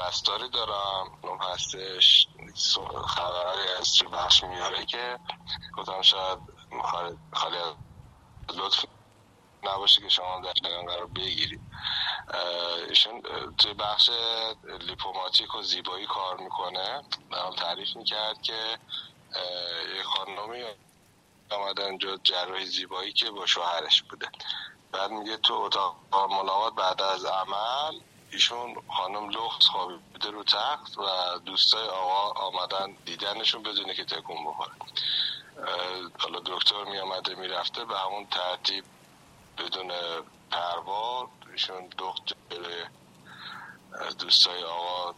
پرستاری دارم، اون هستش خبری از توی بخش میاره که گفتم شاید خالی از لطف نباشه که شما در جریان قرار بگیرید. ایشون توی بخش لیپوماتیک و زیبایی کار میکنه. برام تعریف میکرد که یه خانمی آمده اونجا جراحی زیبایی که با شوهرش بوده. بعد میگه تو اتاق ملاقات بعد از عمل ایشون خانم لخت خوابیده رو تخت و دوستای آقا آمدن دیدنشون بدونه که تکون بخوره. حالا دکتر میامده میرفته به همون ترتیب بدون پروا ایشون لخت جلوی دوستای آقا.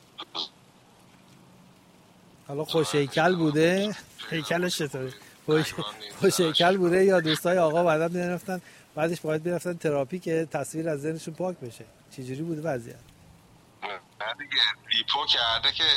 حالا خوش هیکل بوده؟ هیکلش چطوره؟ خوش هیکل بوده یا دوستای آقا بعدا میرفتن بعدش باید برفتن تراپی که تصویر از ذهنشون پاک بشه؟ چجوری بوده وضعیت؟ نه دیگه لیپو کرده که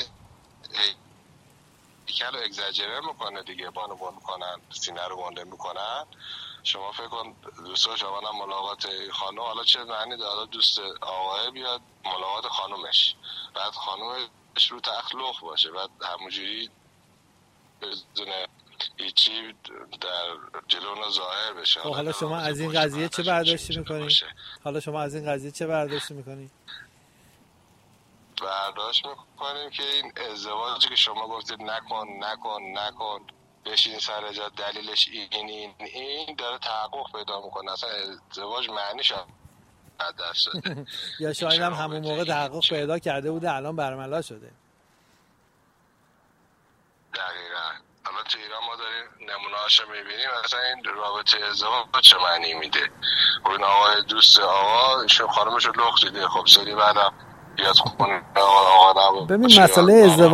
هیکل رو اگزاجره میکنه دیگه، بانو میکنن، سینه رو گنده میکنن. شما فکر کن دوستا شما هم ملاقات خانم، حالا چه معنی داره دوست آقای بیاد ملاقات خانومش، بعد خانومش رو تخت لخت باشه، بعد همونجوری بدون هیچی در جلونا ظاهر بشه. حالا شما از این قضیه چه برداشتی میکنی؟ برداشت میکنیم که این ازدواجی که شما گفتید نکن بشین سر جا، دلیلش این داره تحقق پیدا میکنه. اصلا ازدواج معنیش از دست شده. یا شاید هم همون موقع تحقق پیدا کرده بوده الان برملا شده. دقیقاً. حالا تو ایران ما داریم نمونه‌هاشو میبینیم، مثلا این رابطه ازدواج چه معنی میده. اون آقای دوست آقا شو خانمشو لخت دیده، خب سری بعدم بیاد خونه آقا. ببین مسئله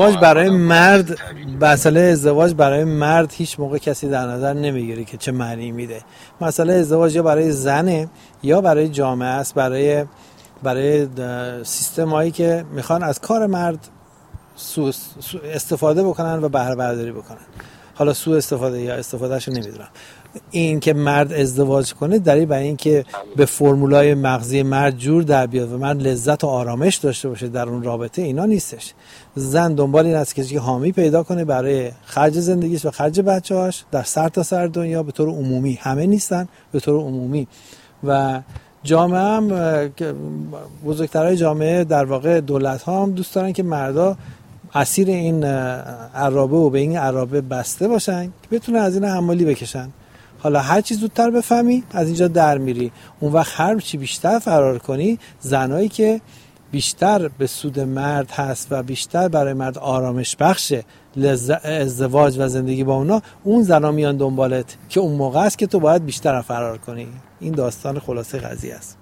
ازدواج برای مرد هیچ موقع کسی در نظر نمیگیره که چه معنی میده. مسئله ازدواج یا برای زنه یا برای جامعه است، برای سیستمایی که میخوان از کار مرد استفاده بکنن و بهره برداری بکنن. حالا سوء استفاده یا استفادهشو نمیدونم. این که مرد ازدواج کنه دلیل بر این که به فرمولای مغزی مرد جور در بیاد و مرد لذت و آرامش داشته باشه در اون رابطه، اینا نیستش. زن دنبال این است که حامی پیدا کنه برای خرج زندگیش و خرج بچه‌هاش در سرتاسر دنیا به طور عمومی، همه نیستن، به طور عمومی. و جامعه هم بزرگترهای جامعه در واقع دولت ها هم دوست دارن که مردا اسیر این عرابه و به این عرابه بسته باشن که بتونن از این حمالی بکشن. حالا هر چی زودتر بفهمی از اینجا در میری. اون وقت هر چی بیشتر فرار کنی، زنایی که بیشتر به سود مرد هست و بیشتر برای مرد آرامش بخشه ازدواج و زندگی با اونا، اون زنا میان دنبالت که اون موقع است که تو باید بیشتر فرار کنی. این داستان خلاصه قضیه است.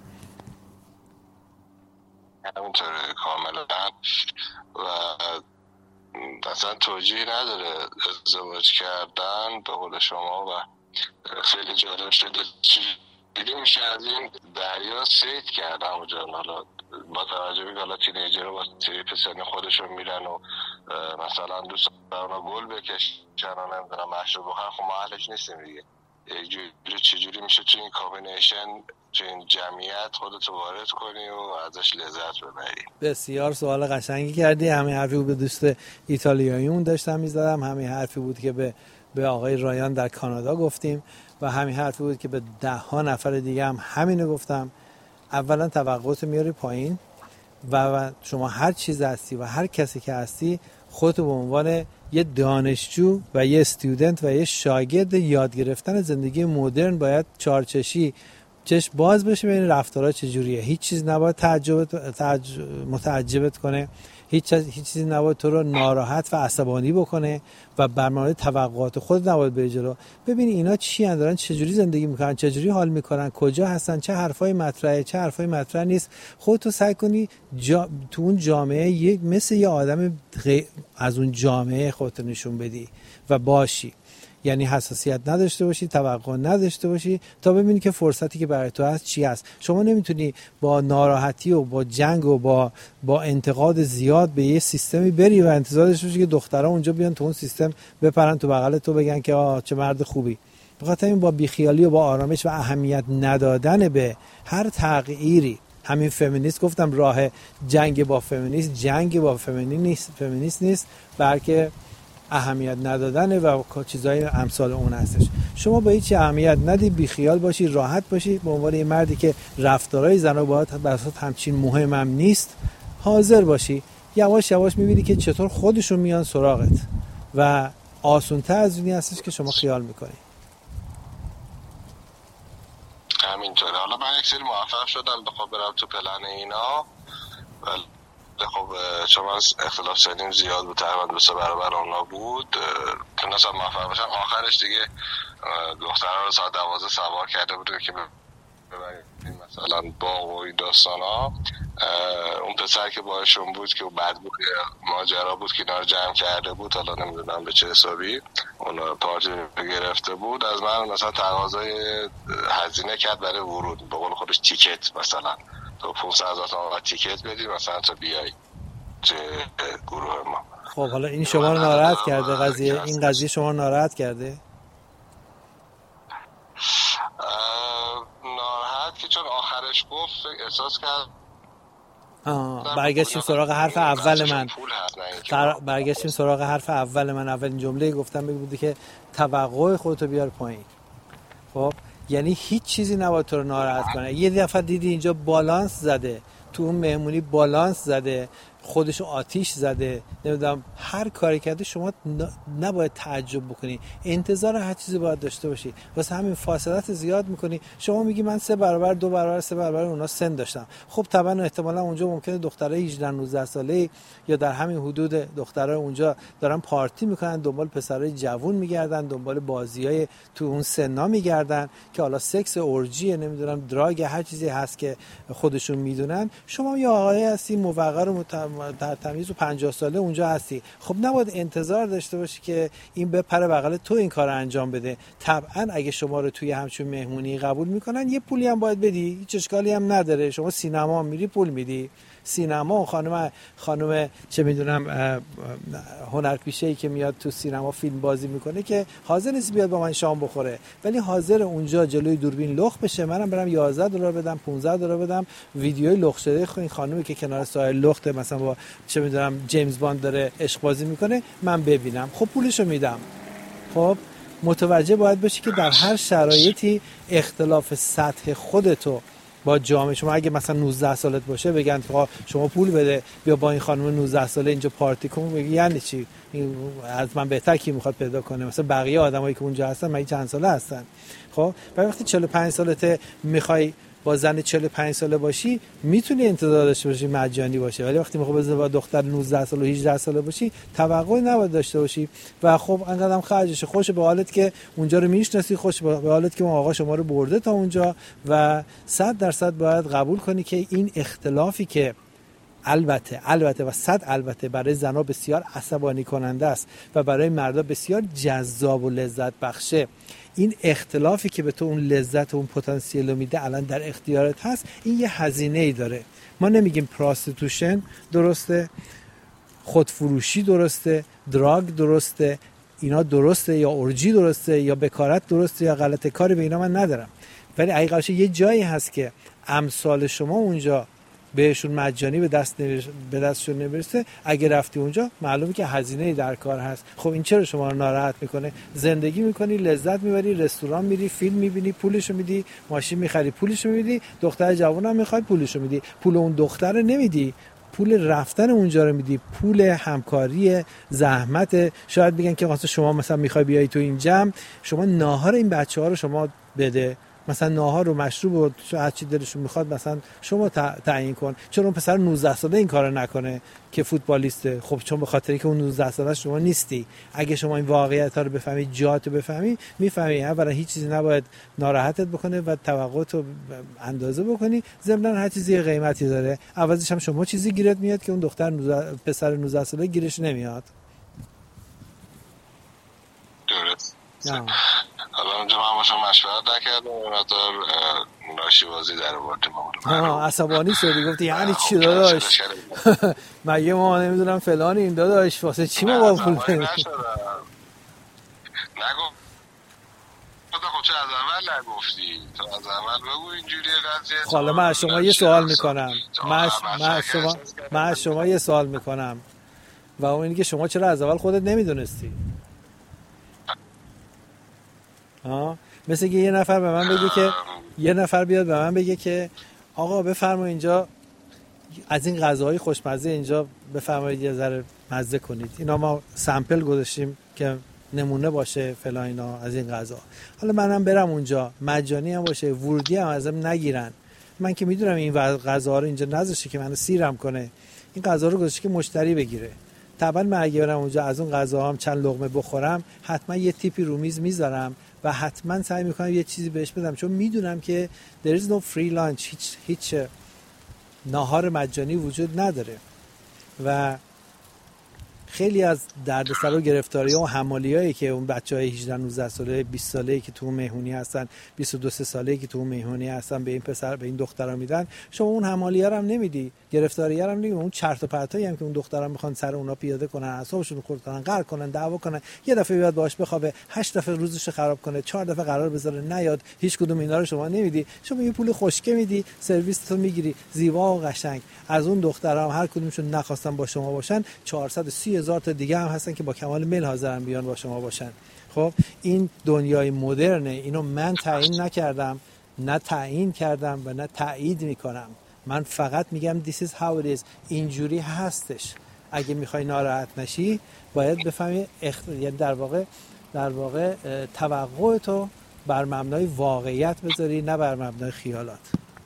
همونطوره کاملا. و اصلا توجیه نداره ازدواج کردن به قول شما. و خیلی جالب شده چیزی میشه از این دریا سید کرد همونجا. حالا با توجه به حالا تینیجر با تریپ سن خودشون میرن و مثلا دوست دارن گل بکشن و نمیدونم مشروب بخورن، خب ما اهلش نیستیم دیگه. چجوری میشه تو این کامبینیشن تو این جمعیت خودتو وارد کنی و ازش لذت ببری؟ بسیار سوال قشنگی کردی. همین حرفی بود به دوست ایتالیاییمون داشتم میزدم، همین حرفی بود که به آقای رایان در کانادا گفتیم و همین حرفی بود که به 10 نفر دیگه هم همینو گفتم. اولا توقعاتو میاری پایین و شما هر چیز هستی و هر کسی که هستی خودتو به عنوان یه دانشجو و یه استودنت و یه شاگرد یاد گرفتن زندگی مدرن باید چارچشی چشم باز بشه ببین رفتارها چجوریه. هیچ چیز نباید متعجبت کنه، هیچ چیزی نباید تو رو ناراحت و عصبانی بکنه و بر مبنای توقعات خود نباید بری جلو. ببین اینا چی ان، دارن چجوری زندگی میکنن، چجوری حال میکنن، کجا هستن، چه حرفای مطرحه، چه حرفای مطرح نیست. خودتو سعی کنی تو اون جامعه مثل یه آدم از اون جامعه خودتو نشون بدی و باشی. یعنی حساسیت نداشته باشی، توقع نداشته باشی تا ببینی که فرصتی که برای تو هست چی هست. شما نمیتونی با ناراحتی و با جنگ و با انتقاد زیاد به یه سیستمی بری و انتظار داشته باشی که دخترها اونجا بیان تو اون سیستم بپرن تو بغل تو بگن که چه مرد خوبی. بخاطر این با بیخیالی و با آرامش و اهمیت ندادن به هر تغییری همین فمینیست گفتم راه جنگ با فمینیست جنگ با فمینیست نیست، بلکه اهمیت ندادن و چیزای امثال اون هستش. شما با هیچ اهمیت ندی، بیخیال باشی، راحت باشی، به عنوان یه مردی که رفتارهای زنا باید براساس همچین مهمم نیست حاضر باشی. یواش یواش میبینی که چطور خودشون میان سراغت و آسون‌تر از اونی هستش که شما خیال میکنی. همینطوره. حالا من یک سری موفق شدم بخوام برم تو پلن اینا، ولی خب چون اختلاف سنیم زیاد بود، تقریبا 2 برابر اونا بود که نصب موفق باشم. آخرش دیگه دخترها رو ساعت 12 سوار کرده بود که ببریم مثلا باغ و این داستان ها. اون پسر که باهاشون بود که بعد بود ماجرا بود که اینا رو جمع کرده بود، حالا نمیدونم به چه حسابی اون پارتی گرفته بود، از من مثلا تقاضای هزینه کرد برای ورود، به قول خودش تیکت، مثلا تو 500,000 تومان تیکت بدی مثلا تا بیای چه گروه ما. خب حالا این شما رو ناراحت کرده قضیه؟ این قضیه شما رو ناراحت کرده؟ ناراحت که چون آخرش گفت احساس کرد برگشتیم سراغ حرف اول من. برگشتیم سراغ حرف اول من. اولین جمله گفتم بودی که توقع خودتو بیار پایین. خب یعنی هیچ چیزی نباید تو رو ناراحت کنه. یه دفعه دیدی اینجا بالانس زده، تو اون مهمونی بالانس زده، خودشو آتیش زده، نمیدونم هر کاری کرده، شما نباید تعجب بکنی، انتظار هر چیزی باید داشته باشی. واسه همین فاصلت زیاد میکنی. شما میگی من 3 برابر 2 برابر 3 برابر اونا سن داشتم. خب طبعا احتمالاً اونجا ممکنه دخترای 18 19 ساله یا در همین حدود دخترای اونجا دارن پارتی میکنن، دنبال پسرای جوون میگردن، دنبال بازیای تو اون سنا میگردن که حالا سکس اورژی نمیدونم دراگ هر چیزی هست که خودشون میدونن. شما یه آقای هستی موقر و در تمیز و 50 ساله اونجا هستی. خب نباید انتظار داشته باشی که این بپره بغل تو این کار انجام بده. طبعا اگه شما رو توی همچون مهمونی قبول میکنن یه پولی هم باید بدی، هیچ اشکالی هم نداره. شما سینما میری پول میدی، سینما خانم چه میدونم هنرپیشه‌ای که میاد تو سینما فیلم بازی میکنه که حاضر نیست بیاد با من شام بخوره، ولی حاضر اونجا جلوی دوربین لخت بشه، منم برم 11 دلار بدم 15 دلار بدم ویدیوی لخت شده این خانومی که کنار ساحل لخت مثلا با چه میدونم جیمز باند داره عشق بازی میکنه من ببینم. خب پولشو میدم. خب متوجه باید باشی که در هر شرایطی اختلاف سطح خودتو با جامعه، شما اگه مثلا 19 سالت باشه بگن که شما پول بده بیا با این خانم 19 ساله اینجا پارتی کن، بگی یعنی چی؟ از من بهتر کی میخواد پیدا کنه؟ مثلا بقیه آدمایی که اونجا هستن من چند ساله هستن. خب وقتی 45 سالته میخوای با زن 45 ساله باشی میتونی انتظار داشته باشی مجانی باشه، ولی وقتی میخوای با دختر 19 ساله و 18 ساله باشی توقعی نباید داشته باشی. و خب انقدرم خرجشه. خوش به حالت که اونجا رو میشناسی، خوش به حالت که اون آقا شما رو برده تا اونجا و 100% باید قبول کنی که این اختلافی که البته و 100 البته برای زنها بسیار عصبانی کننده است و برای مردا بسیار جذاب و لذت بخشه، این اختلافی که به تو اون لذت و اون پتانسیل رو میده الان در اختیارت هست، این یه هزینه‌ای داره. ما نمیگیم پراستیتوشن درسته، خودفروشی درسته، دراگ درسته، اینا درسته یا اورژی درسته یا بکارت درسته یا غلط، کاری به اینا من ندارم، ولی حقیقتش یه جایی هست که امثال شما اونجا بهشون مجانی به دستشون نمیرسه. اگه رفتی اونجا معلومه که هزینه‌ای در کار هست. خب این چرا شما رو ناراحت میکنه؟ زندگی میکنی، لذت میبری، رستوران میری، فیلم میبینی، پولشو میدی، ماشین میخری، پولشو میدی، دختر جوونم میخواد پولشو میدی، پول اون دختر نمیدی، پول رفتن اونجا رو میدی، پول همکاری، زحمت. شاید بگن که واسه شما مثلا میخوای بیای تو این جمع، شما ناهار این بچه‌ها رو شما بده، مثلا ناهار و مشروب و هر چی دلشون میخواد مثلا شما تعیین کن. چون اون پسر 19 ساله این کارو نکنه که فوتبالیسته؟ خب چون به خاطری که اون 19 ساله شما نیستی. اگه شما این واقعیت ها رو بفهمی، جهات رو بفهمی، میفهمی اولا هیچ چیزی نباید ناراحتت بکنه و توقعت رو اندازه بکنی. ضمن هر چیزی قیمتی داره، عوضش هم شما چیزی گیرت میاد که اون پسر 19 ساله گیرش نمیاد. درست. حالا اونجا من باشم مشورت نکردم و مقدار ناشی بازی در آوردیم. عصبانی شدی گفتی یعنی چی داداش؟ مگه ما نمیدونم فلان این داداش واسه چی ما با پول بدیم؟ نگفتم خب چه از اول نگفتی؟ تو از اول بگو اینجوری قضیه. حالا من از شما یه سوال میکنم. من از شما یه سوال میکنم و اون اینه که شما چرا از اول خودت نمیدونستی؟ مثل که یه نفر به من بگه که یه نفر بیاد به من بگه که آقا بفرمایید اینجا از این غذاهای خوشمزه اینجا بفرمایید یه ذره مزه کنید. اینا ما سامپل گذاشتیم که نمونه باشه فلان اینا از این غذا. حالا منم برم اونجا مجانی هم باشه ورودی هم ازم نگیرن. من که میدونم این غذاها رو اینجا نذاشه که منو سیرم کنه. این غذا رو گذاشته که مشتری بگیره. طبعا من اگه برم اونجا از اون غذاها هم چند لقمه بخورم حتما یه تیپی رو میز میذارم و حتما سعی میکنم یه چیزی بهش بدم، چون میدونم که there is no free lunch، هیچ ناهار مجانی وجود نداره. و خیلی از دردسر و گرفتاری‌ها و حمالیایی که اون بچهای 18 19 ساله 20 ساله‌ای که تو مهمونی هستن 22 ساله‌ای که تو مهمونی هستن به این پسر به این دخترا میدن، شما اون حمالیه رو هم نمیدی، گرفتاریه رو هم نمیدی، اون چرت و پرتایی هم که اون دخترا میخوان سر اونا پیاده کنن، اعصابشون رو خورد کنن، قهر کنن، دعوا کنن، یه دفعه بیاد باهاش بخوابه 8 دفعه روزش خراب کنه، 4 دفعه قرار بذاره نیاد، هیچ کدوم اینا رو شما نمیدی. شما یه پول خشکه میدی، سرویس تو میگیری زیبا و قشنگ. از اون دخترا هم هر کدومشون نخواستن با شما باشن 430,000 تا دیگه هم هستن که با کمال میل حاضرن بیان با شما باشن. خب این دنیای مدرنه. اینو من تعیین نکردم، نه تعیین کردم و نه تایید میکنم. من فقط میگم this is how it is. اینجوری هستش. اگه میخوای ناراحت نشی باید بفهمی یعنی در واقع توقع تو بر مبنای واقعیت بذاری نه بر مبنای خیالات.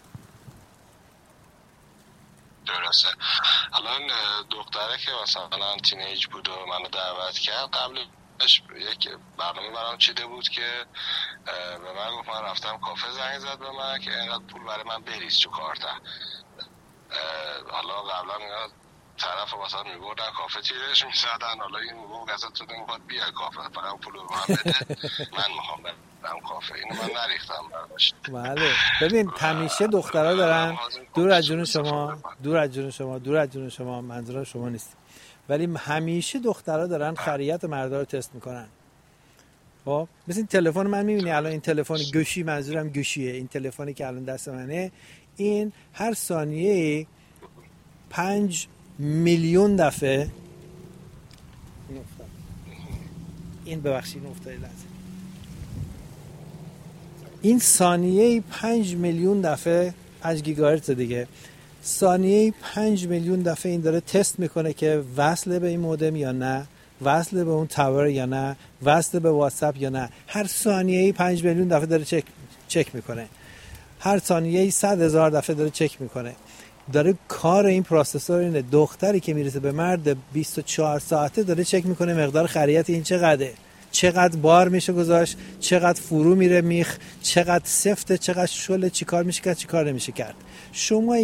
درسته. الان دختره که مثلا تینیج بود و منو دعوت کرد، قبلش یک برنامه برام چیده بود که به من گفت من رفتم کافه، زنگ زد به من که اینقدر پول برای من بریز تو کارتم. حالا قبلا اینا طرف مثلا میبردن کافه تیرش میزدن، حالا این موقع ازت تو نمیخواد بیا کافه فقط پول رو من بده، من میخوام برم کافه. اینو من نریختم براش. بله ببین همیشه دخترها دارن دور از جون شما منظورم شما نیست، ولی همیشه دخترها دارن خریت مردا رو تست میکنن. خب مثل این تلفن من میبینی الان این تلفن گوشی، منظورم گوشیه، این تلفنی که الان دست منه، این هر ثانیه 5 میلیون دفعه این ببخشید افتاد لحظه، این ثانیه 5 میلیون دفعه 5 گیگاهرتز دیگه، ثانیه 5 میلیون دفعه این داره تست میکنه که وصله به این مودم یا نه، وصله به اون تاور یا نه، وصله به واتساپ یا نه. هر ثانیه 5 میلیون دفعه داره چک میکنه، هر ثانیه 100,000 دفعه داره چک میکنه. داره کار این پروسسور اینه. دختری که میرسه به مرد 24 ساعته داره چک میکنه مقدار خریت این چقدره، چقدر بار میشه گذاشت، چقدر فرو میره میخ، چقدر سفته، چقدر شله، چیکار میشه کرد، چیکار نمیشه کرد. شمایی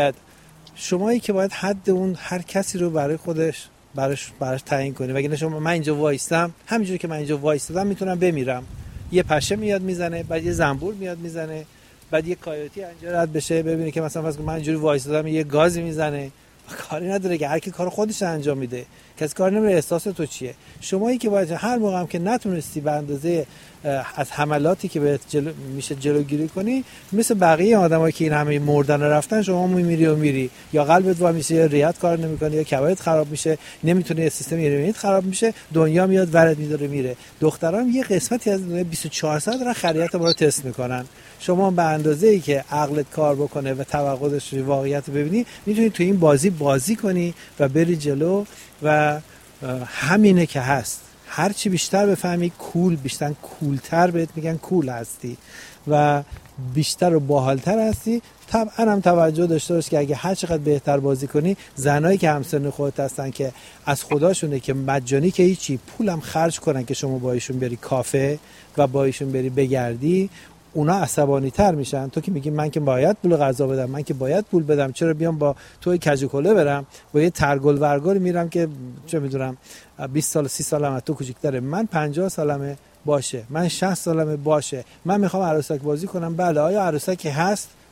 که باید حد اون هر کسی رو برای خودش براش تعیین کنی. وگرنه شما من اینجا وایستم، همینجوری که من اینجا وایستادم میتونم بمیرم. یه پشه میاد میزنه، بعد یه زنبور میاد میزنه، بعد یه کایوتی اینجا رد بشه ببینه که مثلا من اینجوری وایستادم یه گازی میزنه. کاری نداره که هر کی کار خودش انجام میده، کسی کار نمیره احساس تو چیه. شمایی که باید هر موقع هم که نتونستی به اندازه از حملاتی که بهت میشه جلوگیری کنی، مثل بقیه آدمایی که این همه مردن رفتن، شما میری یا قلبت وا میشه، یا ریت کار نمیکنه، یا کبدت خراب میشه، نمیتونه سیستم ایمنیت خراب میشه، دنیا میاد ورد میداره میره. دخترام یه قسمتی از دنیا 24 ساعت دارن خریت ما رو تست میکنن. شما به اندازه‌ای که عقلت کار بکنه و توقعش واقعیت ببینی، میتونی تو این بازی کنی و بری جلو. و همینه که هست. هر چی بیشتر بفهمی بیشتر کولتر بهت میگن کول هستی و بیشتر و باحالتر هستی. طبعا هم توجه داشته باش که اگه هر چقدر بهتر بازی کنی، زنایی که همسن خودت هستن که از خداشونه که مجانی که هیچی، پولم خرج کنن که شما با ایشون بری کافه و با ایشون بری بگردی، اونا عصبانی تر میشن. تو که میگی من که باید پول غذا بدم، من که باید پول بدم، چرا بیام با توی کجوکله برم با یه ترگل ورگل میرم که چه میدونم 20 سال 30 سالم از تو کوچیک‌تره، من 50 سالمه باشه، من 60 سالمه باشه، من میخوام عروسک بازی کنم. بله آیا عروسکی هست؟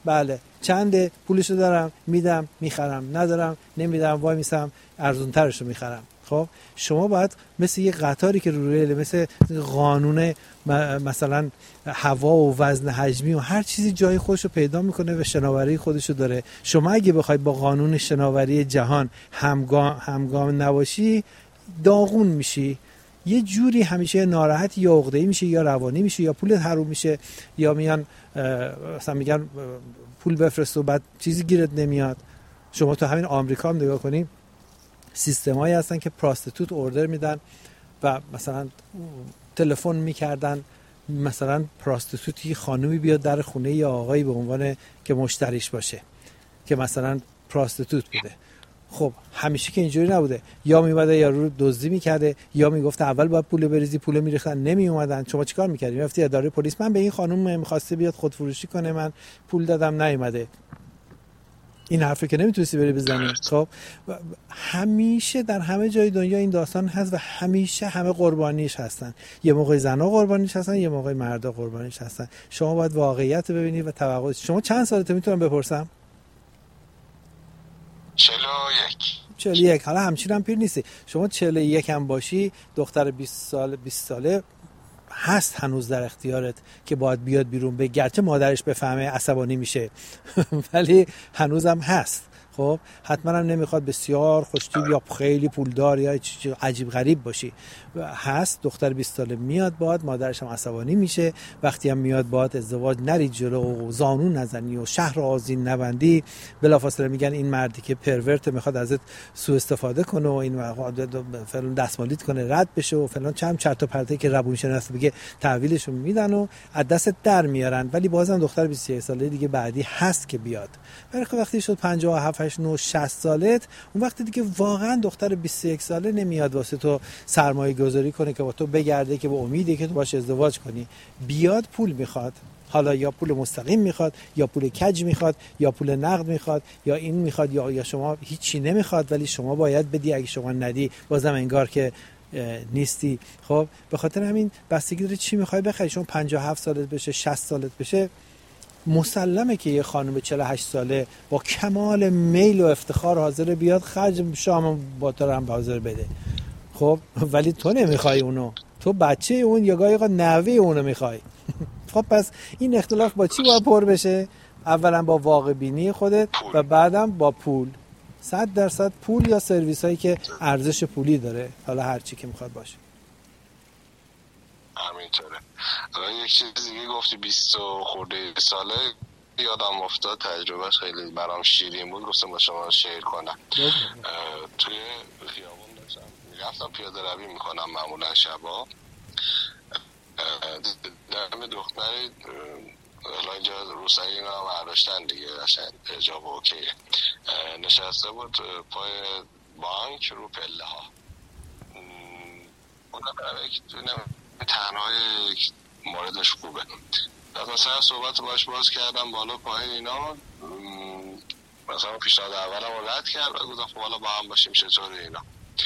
بله چنده، پولشو دارم میدم میخرم، ندارم نمیدم وای میسم ارزون ترشو میخرم. خب شما باید مثل یه قطاری که رو ریل، مثل قانون مثلا هوا و وزن حجمی و هر چیزی جای خودشو پیدا میکنه و شناوری خودشو داره. شما اگه بخوای با قانون شناوری جهان همگام نباشی داغون میشی، یه جوری همیشه ناراحت یا عقده‌ای میشه یا روانی میشه یا پولت حروم میشه یا میان مثلا میگن پول بفرست و بعد چیزی گیرت نمیاد. شما تو همین آمریکا هم نگاه کنیم سیستمایی هستن که پراستیتوت اوردر میدن و مثلا تلفن میکردن مثلا پراستیتوتی خانومی بیاد در خونه یا آقایی به عنوان که مشتریش باشه که مثلا پراستیتوت بوده. خب همیشه که اینجوری نبوده، یا میومده یا رو دزدی میکرده یا میگفته اول باید پول بریزی، پول میریختن نمی اومدن. شما چیکار میکردی؟ میرفتی اداره پلیس، من به این خانم میخواسته بیاد خودفروشی کنه من پول دادم نیومده. این حرفی که نمیتونستی بری بزنی. خب همیشه در همه جای دنیا این داستان هست و همیشه همه قربانیش هستن. یه موقع زنا قربانیش هستن، یه موقع مردا قربانیش هستن. شما باید واقعیت ببینی و توقع. شما چند سالته میتونم بپرسم؟ 41. حالا همچین هم پیر نیستی. شما 41 هم باشی، دختر 20 ساله هست هنوز در اختیارت که باید بیاد بیرون، به گرچه مادرش بفهمه عصبانی میشه ولی هنوزم هست. خب حتما هم نمیخواد بسیار خوشتیپ یا خیلی پولدار یا عجیب غریب باشی. هست دختر 20 ساله میاد باید، مادرش هم عصبانی میشه. وقتی هم میاد باید ازدواج نرید جلو و زانون نزنی و شهر آذین نبندی، بلافاصله میگن این مردی که پرورت میخواد ازت سوء استفاده کنه و این فلان دستمالیت کنه رد بشه و فلان چند چرت و پرته که روون شناسی بگه تحویلشو میدن و از دست در میارن. ولی بازم دختر 21 ساله دیگه بعدی هست که بیاد. ولی وقتی شد 57 8 9 60 سالت، اون وقت دیگه واقعا دختر 21 ساله نمیاد واسه تو سرمایه گذاری کنه که با تو بگرده که با امیده که تو باش ازدواج کنی. بیاد پول میخواد، حالا یا پول مستقیم میخواد یا پول کج میخواد یا پول نقد میخواد یا این میخواد یا شما هیچی نمیخواد ولی شما باید بدی. اگه شما ندی بازم انگار که نیستی. خب به خاطر همین بستگی داره چی میخوای بخری. شما 57 سالت بشه 60 سالت بشه، مسلمه که یه خانم 48 ساله با کمال میل و افتخار حاضر بیاد خرج شام با تو هم حاضر بده. خب ولی تو نمیخوای اونو، تو بچه اون یا گاهی نوه اونو میخوای. خب پس این اختلاف با چی باید پر بشه؟ اولا با واقع بینی خودت و بعدم با پول. 100% پول یا سرویس هایی که ارزش پولی داره، حالا هر چی که میخواد باشه. همینطوره. یک چیز دیگه گفتی 20 خورده ساله، یادم افتاد تجربهش خیلی برام شیرین بود، گفتم با شما شیر کنم. توی خیابون داشتم میرفتم پیاده روی میکنم معمولا شبا، دم دختری اینجا روسایی اینا هم برداشتن دیگه قشنگ حجاب اوکیه، نشسته بود پای بانک رو پله ها. اونم تنهای موردش خوبه. مثلا صحبت باش باز کردم بالا پایین اینا، مثلا پیشنهاد اولم رو رد کرد و گفتم بالا با هم باشیم چطوره اینا.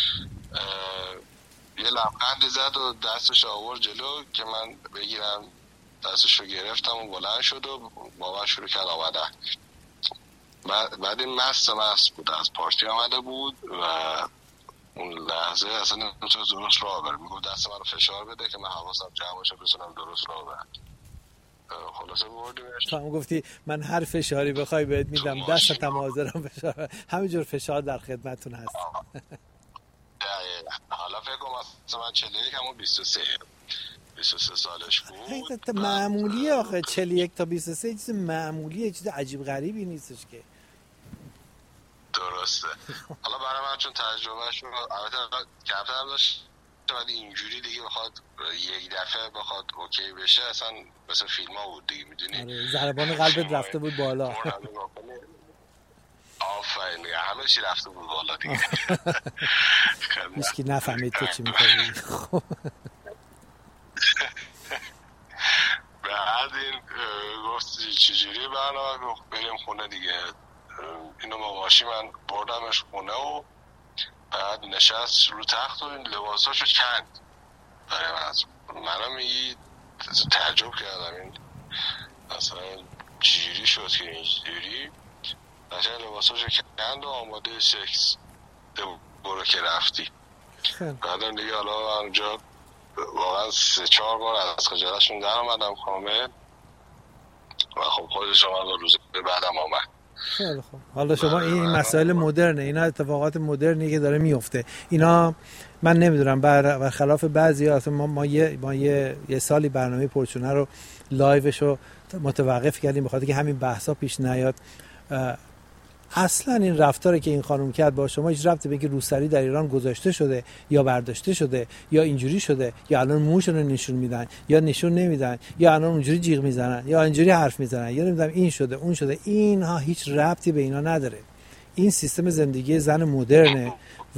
یه لبخندی زد و دستش آورد جلو که من بگیرم، دستش رو گرفتم و بلند شد و با من شروع کرد آمدن. بعد این مست بود، از پارتی آمده بود و اون لحظه اصلا نمیتونه درست راه بره. میگو دست من رو فشار بده که من حواسم جمع باشه بتونم درست راه برم. خلاصه بردیمش. تو هم گفتی من هر فشاری بخوای بهت میدم، دستم حاضرم فشار، همینجور فشار در خدمتتون هست. حالا فکر کنم مثلا 41 همون 23 سالش بود. معمولی آخه 41 تا 23 چیز معمولیه، چیز عجیب غریبی نیستش که. درسته. حالا برای من چون تجربهش رو البته کمتر داشت، ولی اینجوری دیگه بخواد یک دفعه بخواد اوکی بشه اصلا مثل فیلم ها بود دیگه، میدونی. آره ضربان قلبت رفته بود بالا. آفرین دیگه، همه چی رفته بود بالا دیگه. هیچکی نفهمید تو چی میکنی. بعد این گفت چجوری برنامه بریم خونه دیگه. اینو با ماشین من بردمش خونه و بعد نشست رو تخت و این لباساشو کند. منم تعجب کردم، این اصلا جیری شد که اینجوری قشنگ لباساشو کند و آماده سکس برو که رفتی. بعدم دیگه حالا اونجا واقعا 3-4 بار از خجالتشون در اومدم کامل و خب خود شما رو روز بعدم آمد. خیلی خوب. حالا شما این مسائل مدرنه، اینا اتفاقات مدرنی که داره میفته، اینا من نمیدونم برخلاف بعضی ما یه سالی برنامه پرچونه رو لایوش رو متوقف کردیم بخاطر که همین بحثا پیش نیاد. اصلا این رفتاری که این خانم کرد با شما هیچ ربطی به اینکه روسری در ایران گذاشته شده یا برداشته شده یا اینجوری شده یا الان موشون رو نشون میدن یا نشون نمیدن یا الان اونجوری جیغ میزنن یا اینجوری حرف میزنن یا نمیدونم این شده اون شده، اینها هیچ ربطی به اینا نداره. این سیستم زندگی زن مدرنه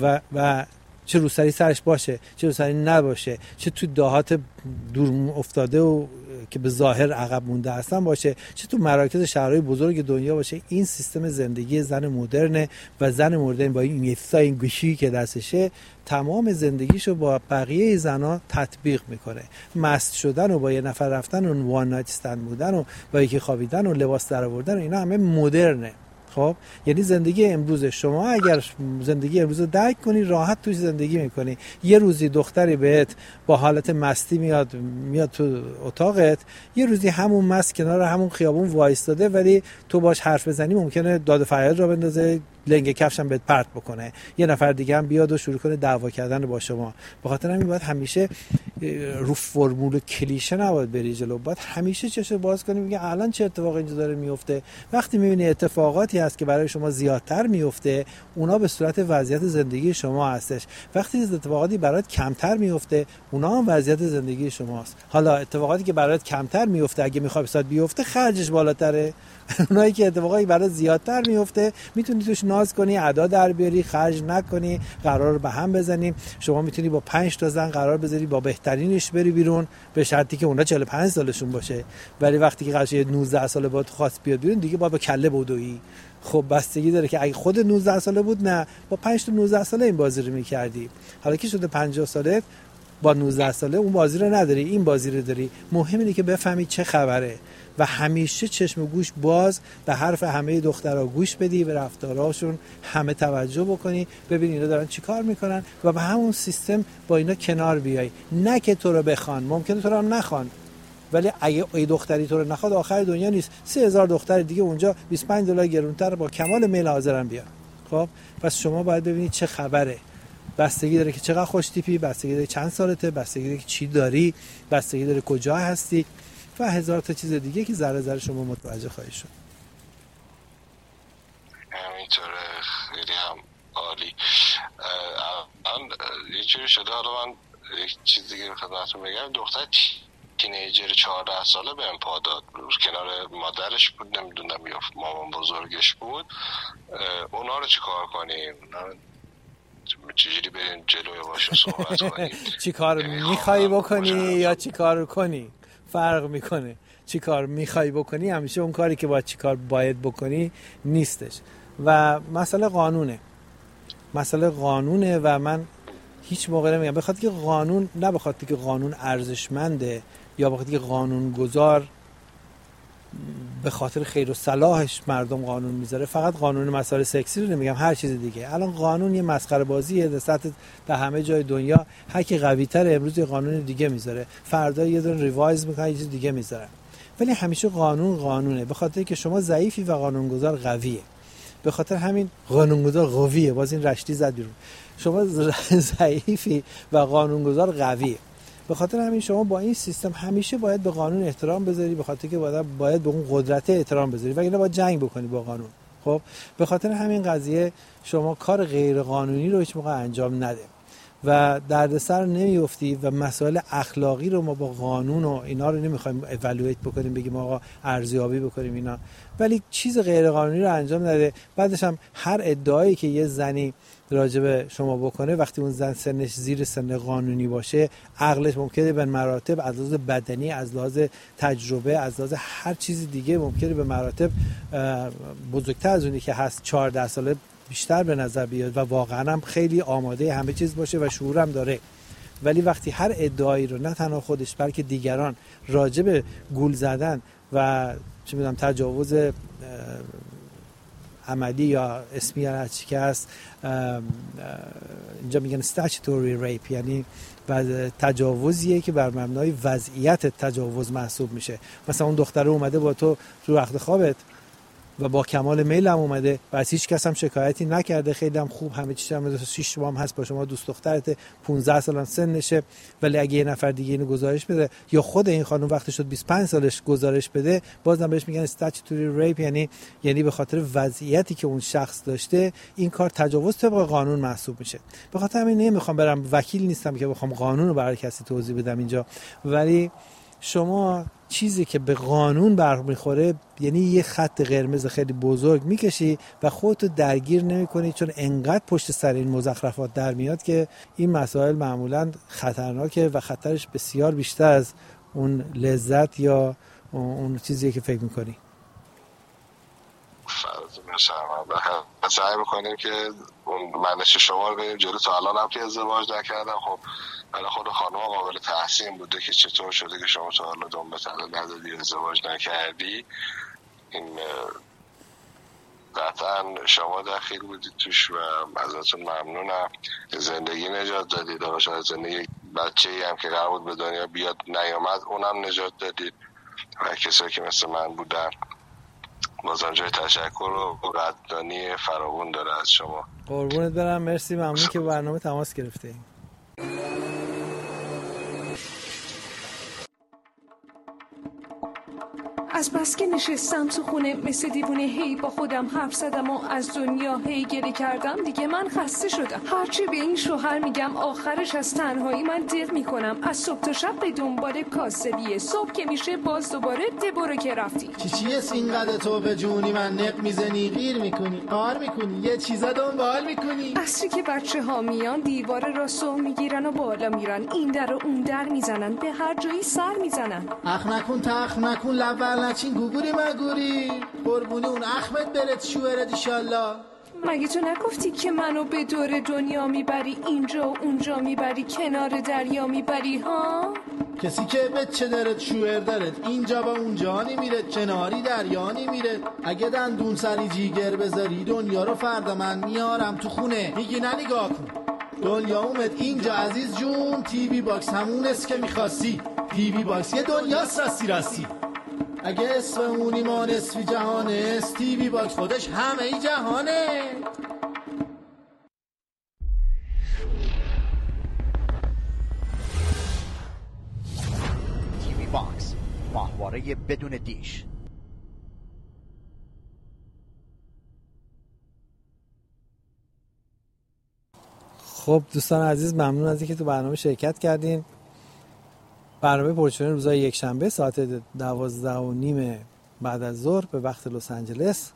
و چه روسری سرش باشه چه روسری نباشه، چه تو دهات دور افتاده و که به ظاهر عقب مونده هستن باشه، چه تو مراکز شهرهای بزرگ دنیا باشه، این سیستم زندگی زن مدرنه و زن مدرن با این این گوشی که دستشه تمام زندگیشو با بقیه زنا تطبیق میکنه. مست شدن و با یه نفر رفتن و وان نایت استند بودن و با یکی خوابیدن و لباس در آوردن و اینا همه مدرنه. خب یعنی زندگی امروز شما اگر زندگی امروز رو درک کنی راحت توش زندگی میکنی. یه روزی دختری بهت با حالت مستی میاد تو اتاقت، یه روزی همون مست کنار همون خیابون وایستاده ولی تو باش حرف بزنی ممکنه داد و فریاد را بندازه، لنگ کفشم بهت پرت بکنه، یه نفر دیگه هم بیاد و شروع کنه دعوا کردن با شما. به خاطر همین باید همیشه رو فرمول کلیشه نباید بری جلو، باید همیشه چشم باز کنی میگه الان چه اتفاقی اینجا داره میفته. وقتی میبینی اتفاقاتی هست که برای شما زیادتر میفته اونا به صورت وضعیت زندگی شما هستش، وقتی اتفاقاتی برات کمتر میفته اونا هم وضعیت زندگی شماست. حالا اتفاقاتی که برات کمتر میفته اگه میخوای بسات بیفته خرجش بالاتره، اونایی که اتفاقایی برات زیادتر میفته میتونی توش ناز کنی، ادا در بیاری، خرج نکنی، قرار به هم بزنیم. شما میتونی با 5 تا زن قرار بذاری با بهترینش بری بیرون به شرطی که اونا 45 سالشون باشه، ولی وقتی که قضیه 19 ساله باید خواست بیاد بیرون دیگه با کله بدویی. خب بستگی داره که اگه خود 19 ساله بود نه با 5 تا 19 ساله این بازی رو می‌کردی، حالا که شده 50 ساله با 19 ساله اون بازی رو نداری این بازی رو داری. مهم اینه که بفهمی چه خبره و همیشه چشم و گوش باز به حرف همه دخترها گوش بدی، به رفتارهاشون همه توجه بکنی، ببین اینا دارن چی کار میکنن و به همون سیستم با اینا کنار بیای. نه که تو رو بخوان، ممکنه تو رو هم نخوان، ولی اگه ای دختری تو رو نخواد آخر دنیا نیست، 3000 دختر دیگه اونجا $25 گرونتر با کمال میل حاضرن بیان. خب پس شما باید ببینید چه خبره. بستگی داره که چقدر خوش تیپی، بستگی داره چند سالته، بستگی داره که چی داری، بستگی داره کجا هستی و هزار تا چیز دیگه که ذره ذره شما متوجه خواهید شد. همینطوره، خیلی هم عالی. یه چیزی شده، حالا من یک چیز دیگه خدمتتون بگم. دختر تینیجر 14 ساله به پا داد، کنار مادرش بود، نمیدونم یا مامان بزرگش بود. اونا رو چی کار کنیم؟ چجوری بریم جلوی باشون صحبت کنیم؟ چی کار میخوایی بکنی یا چی کار کنی فرق میکنه. چی کار میخوای بکنی همیشه اون کاری که باید چی کار باید بکنی نیستش و مسئله قانونه و من هیچ موقع نمیگم بخاطر که قانون، نه بخاطر که قانون ارزشمنده یا بخاطر که قانون گذار به خاطر خیر و صلاحش مردم قانون میذاره، فقط قانون مسائل سکسی رو نمیگم، هر چیز دیگه. الان قانون یه مسخره بازیه در همه جای دنیا. هر کی قوی تره امروز یه قانون دیگه میذاره، فردا یه دونه ریوایز میکنه یه چیز دیگه میذاره، ولی همیشه قانونه. به خاطر که شما ضعیفی و قانونگذار قویه، به خاطر همین قانونگذار قویه. باز این رشتی زد بیرون. شما ضعیفی و قانونگذار قویه، به خاطر همین شما با این سیستم همیشه باید به قانون احترام بذاری، به خاطر که باید به اون قدرت احترام بذاری وگرنه باید جنگ بکنی با قانون. خب به خاطر همین قضیه شما کار غیر قانونی رو هیچ موقع انجام نده و دردسر نمی‌افتی و مسائل اخلاقی رو ما با قانون و اینا رو نمی‌خوایم اِوالوییت بکنیم، بگیم آقا ارزیابی بکنیم اینا، ولی چیز غیر قانونی رو انجام نده. بعدش هم هر ادعایی که یه زنی راجع به شما بکنه، وقتی اون زن سنش زیر سن قانونی باشه، عقلش ممکنه به مراتب از لحاظ بدنی، از لحاظ تجربه، از لحاظ هر چیز دیگه ممکنه به مراتب بزرگتر از اونی که هست 14 ساله بیشتر به نظر بیاد و واقعا هم خیلی آماده همه چیز باشه و شعورم داره. ولی وقتی هر ادعایی رو نه تنها خودش بلکه دیگران راجع به گول زدن و چه میدونم تجاوز عملی یا اسمی یا هرچی که هست، اینجا میگن statutory rape، یعنی تجاوزیه که بر مبنای وضعیت تجاوز محسوب میشه. مثلا اون دختره اومده با تو رو رخت خوابت و با کمال میل هم اومده و از هیچ کس هم شکایتی نکرده، خیلی هم خوب، همه چیز هم 6 ماه هست با شما، دوست دخترت 15 سال سنشه، ولی اگه یه نفر دیگه اینو گزارش بده یا خود این خانم وقتی شد 25 سالش گزارش بده، بازم بهش میگن statutory rape، یعنی به خاطر وضعیتی که اون شخص داشته این کار تجاوز طبق قانون محسوب میشه. به خاطر همین نمیخوام برم، وکیل نیستم که بخوام قانون رو برای کسی توضیح بدم اینجا، ولی شما چیزی که به قانون برمیخوره یعنی یه خط قرمز خیلی بزرگ میکشی و خودتو درگیر نمیکنی، چون انقدر پشت سر این مزخرفات در میاد که این مسائل معمولا خطرناکه و خطرش بسیار بیشتر از اون لذت یا اون چیزی که فکر میکنی. سعی میکنیم که اون منش شما رو بریم جلو. تا الان هم که ازدواج نکردم، خب برای خود خانم قابل تحسین بوده که چطور شده که شما تا حالا دنبه طلا ندادی، ازدواج نکردی. این قطعا شما دخیل بودید توش و ازتون ممنونم. زندگی نجات دادید و شاید زندگی بچه‌ای هم که قرار بود به دنیا بیاد نیامد اونم نجات دادید و کسایی که مثل من بودن. بازم جای تشکر و قدردانی فراوان داره از شما. قربونت برم، مرسی، ممنون که برنامه تماس گرفته. از بس که نشستم تو خونه مثل دیوونه، هی با خودم حرف زدم و از دنیا هی گله کردم. دیگه من خسته شدم، هرچی به این شوهر میگم آخرش از تنهایی من دق میکنم. از صبح تا شب به دنبال کاسبیه، صبح که میشه باز دوباره برو که رفتی. چیه اینقدر تو به جونی من نق میزنی، غیر میکنی، قار میکنی، یه چیزا دنبال میکنی. اصری که بچه ها میان دیوار راستو میگیرن و بالا میرن، این در و اون در میزنن، به هر جایی سر میزنن. اخ نکن تخ نکن لبل نچین گوگوری مگوری، قربونه اون احمد برد شوهرد ایشالله. مگه تو نگفتی که منو به دور دنیا میبری، اینجا و اونجا میبری، کنار دریا میبری ها؟ کسی که بچه دارد شوهر دارد، اینجا با اونجا نمیرد، کناری دریا نمیرد. اگه دندون سری جیگر بذاری دنیا رو فردا من میارم تو خونه. میگی نه نگاه کن دنیا اومد اینجا عزیز جون، تی وی باکس همون است که میخواستی. تی وی باکس یه دنیاست راستی. اگه اسم اونی ما نصفی جهانه، تی وی باکس خودش همه ای جهانه. تی وی باکس، ماهواره بدون دیش. خب دوستان عزیز، ممنون از اینکه تو برنامه شرکت کردین. برنامه پرچونه روزهای یک شنبه ساعت 12:30 بعد از ظهر به وقت لس آنجلس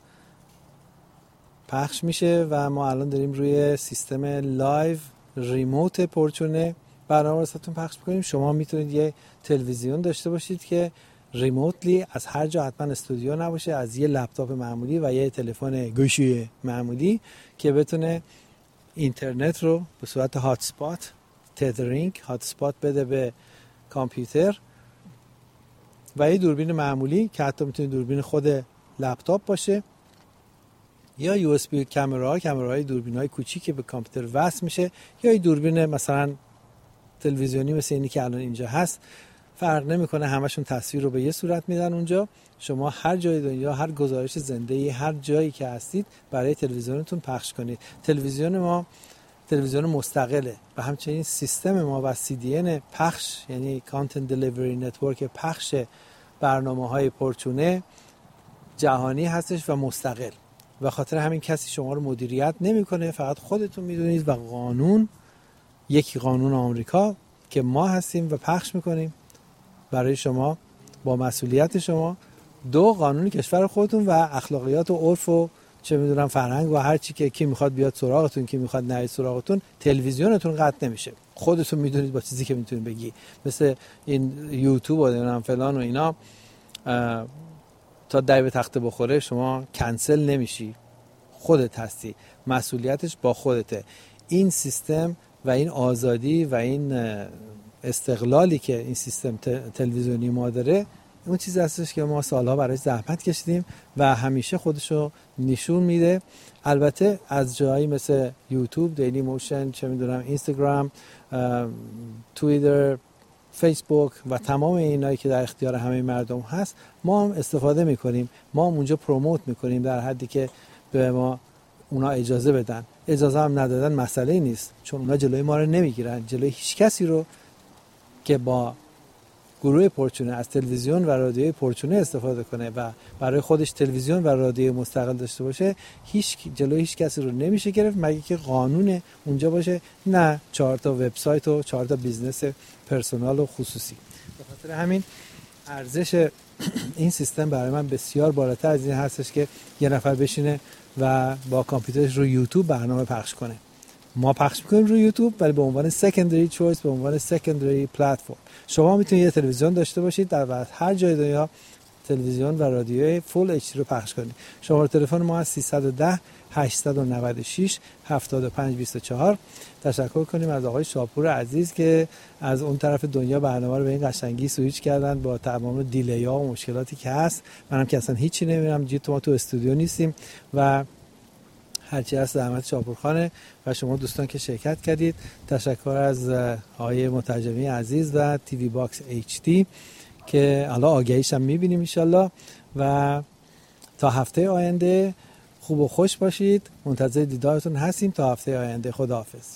پخش میشه و ما الان داریم روی سیستم لایو ریموت پرچونه برنامه رو براتون پخش میکنیم. شما میتونید یه تلویزیون داشته باشید که ریموتلی از هر جا، حتما استودیو نباشه، از یه لپتاپ معمولی و یه تلفن گوشی معمولی که بتونه اینترنت رو به صورت هات اسپات، تethering هات اسپات بده به کامپیوتر و یه دوربین معمولی که حتی میتونه دوربین خود لپتاپ باشه یا یو اس بی کامراهای دوربین‌های کوچیکی که به کامپیوتر وصل میشه یا یه دوربین مثلا تلویزیونی مثل اینی که الان اینجا هست. فرق نمیکنه، همشون تصویر رو به یه صورت میدن اونجا. شما هر جای دنیا، هر گزارش زنده‌ای، هر جایی که هستید برای تلویزیونتون پخش کنید. تلویزیون ما تلویزیون مستقله و همچنین سیستم ما و CDN پخش، یعنی Content Delivery Network پخش برنامه‌های پرچونه جهانی هستش و مستقل. و خاطر همین کسی شما رو مدیریت نمی‌کنه، فقط خودتون میدونید و قانون، یکی قانون آمریکا که ما هستیم و پخش می‌کنیم برای شما با مسئولیت شما، دو قانون کشور خودتون و اخلاقیات و عرف و چه میدونم فرهنگ و هر چی که کی میخواد بیاد سراغتون، کی میخواد نیاد سراغتون. تلویزیونتون قطع نمیشه، خودتون میدونید با چیزی که میتونید بگی، مثل این یوتیوب و نمیدونم فلان و اینا، تا دای به تخته بخوره شما کنسل نمیشی، خودت هستی، مسئولیتش با خودته. این سیستم و این آزادی و این استقلالی که این سیستم تلویزیونی ما داره اون چیزی هستش که ما سالها برای زحمت کشیدیم و همیشه خودشو نشون میده. البته از جایی مثل یوتیوب، دیلی موشن، چه میدونم اینستاگرام، توییتر، فیسبوک و تمام اینایی که در اختیار همه مردم هست ما هم استفاده میکنیم، ما هم اونجا پروموت میکنیم در حدی که به ما اونا اجازه بدن. اجازه هم ندادن مسئله نیست، چون اونا جلوی ما رو نمیگیرن، جلوی هیچ کسی رو که با گروه پرچونه از تلویزیون و رادیوی پرچونه استفاده کنه و برای خودش تلویزیون و رادیو مستقل داشته باشه، جلوی هیچ کسی رو نمیشه گرفت مگه که قانون اونجا باشه، نه 4 تا وبسایت و 4 تا بیزنس پرسونال و خصوصی. به خاطر همین ارزش این سیستم برای من بسیار بالاتر از این هستش که یه نفر بشینه و با کامپیوترش رو یوتیوب برنامه پخش کنه. ما پخش میکنیم روی یوتیوب ولی به عنوان سکندری چویس، به عنوان سکندری پلتفرم. شما میتونید یه تلویزیون داشته باشید در هر جای دنیا تلویزیون و رادیوی فول اچ دی رو پخش کنید. شماره تلفن ما از 310 896 7524. تشکر کنیم از آقای شاپور عزیز که از اون طرف دنیا برنامه رو به این قشنگی سویچ کردن با تمام دیلی ها و مشکلاتی که هست. منم که اصلا هیچی نمیدونم، ما تو استودیو نیستیم و هرچی هست زحمت شاپورخانه و شما دوستان که شرکت کردید. تشکر از آقای مترجمی عزیز و تیوی باکس اچ دی که حالا آگهیش هم میبینیم انشالله. و تا هفته آینده خوب و خوش باشید، منتظر دیدارتون هستیم. تا هفته آینده، خداحافظ.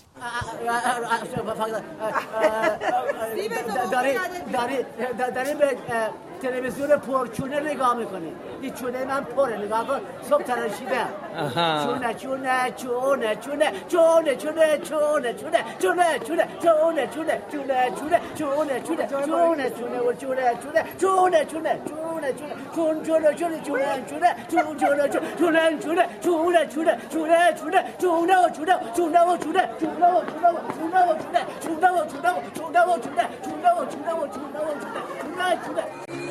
داری به تلویزیون پرچونه نگاه میکنی. این چونه من پره، نگاه کن، صبح تراشیده. چونه چونه چونه چونه چونه چونه چونه چونه چونه چونه چونه چونه چونه چونه چونه چونه چونه چونه و چونه چونه چونه چونه چونه چونه چونه چونه چونه چونه چونه چونه چونه چونه چونه چونه چونه چونه و چونه چونه و چونه چونه و چونه و چونه و چونه چونه و چونه و چونه و چونه چونه و چونه و چونه و چونه چونه.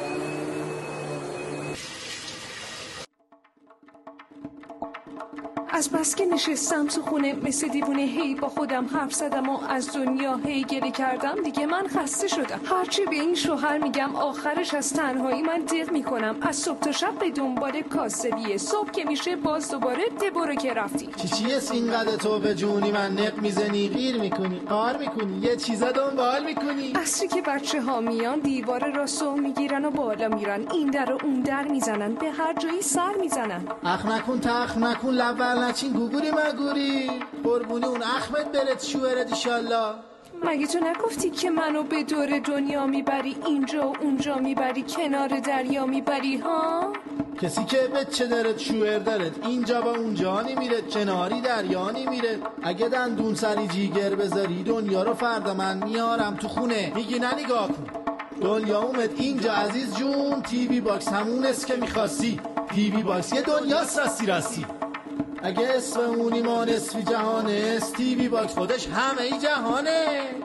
از بس که نشستم تو خونه مثل دیوونه، هی با خودم حرف زدم و از دنیا هی گریه کردم. دیگه من خسته شدم. هرچی به این شوهر میگم آخرش از تنهایی من دق میکنم. از صبح تا شب به دنبال کاسبیه، صبح که میشه باز دوباره برو که رفتی. چیه اینقدر تو به جونی من نق میزنی، غیر میکنی، قار میکنی، یه چیزا دنبال میکنی. اصری که بچه ها میان دیوار راستو میگیرن و بالا میرن، این در و اون در میزنن، به هر جایی سر میزنن. اخ نکن تخ نکن لبل نچین گوگوری مگوری، قربونی اون اخمت برد شوهرت ایشالله. مگه تو نگفتی که منو به دور دنیا میبری، اینجا و اونجا میبری، کنار دریا میبری ها؟ کسی که بچه دارد شوهر دارد، اینجا با اونجا نمیره، کناری دریا نمیره. اگه دندون سری جیگر بذاری دنیا رو فردا من میارم تو خونه. میگی نه نگاه کن دنیا اومد اینجا عزیز جون، تیوی باکس همون است که میخواستی. تیوی باکس یه دنیاست راستی. اگه اسم اونی ما نصفی جهانه، تیوی باکس خودش همه ای جهانه.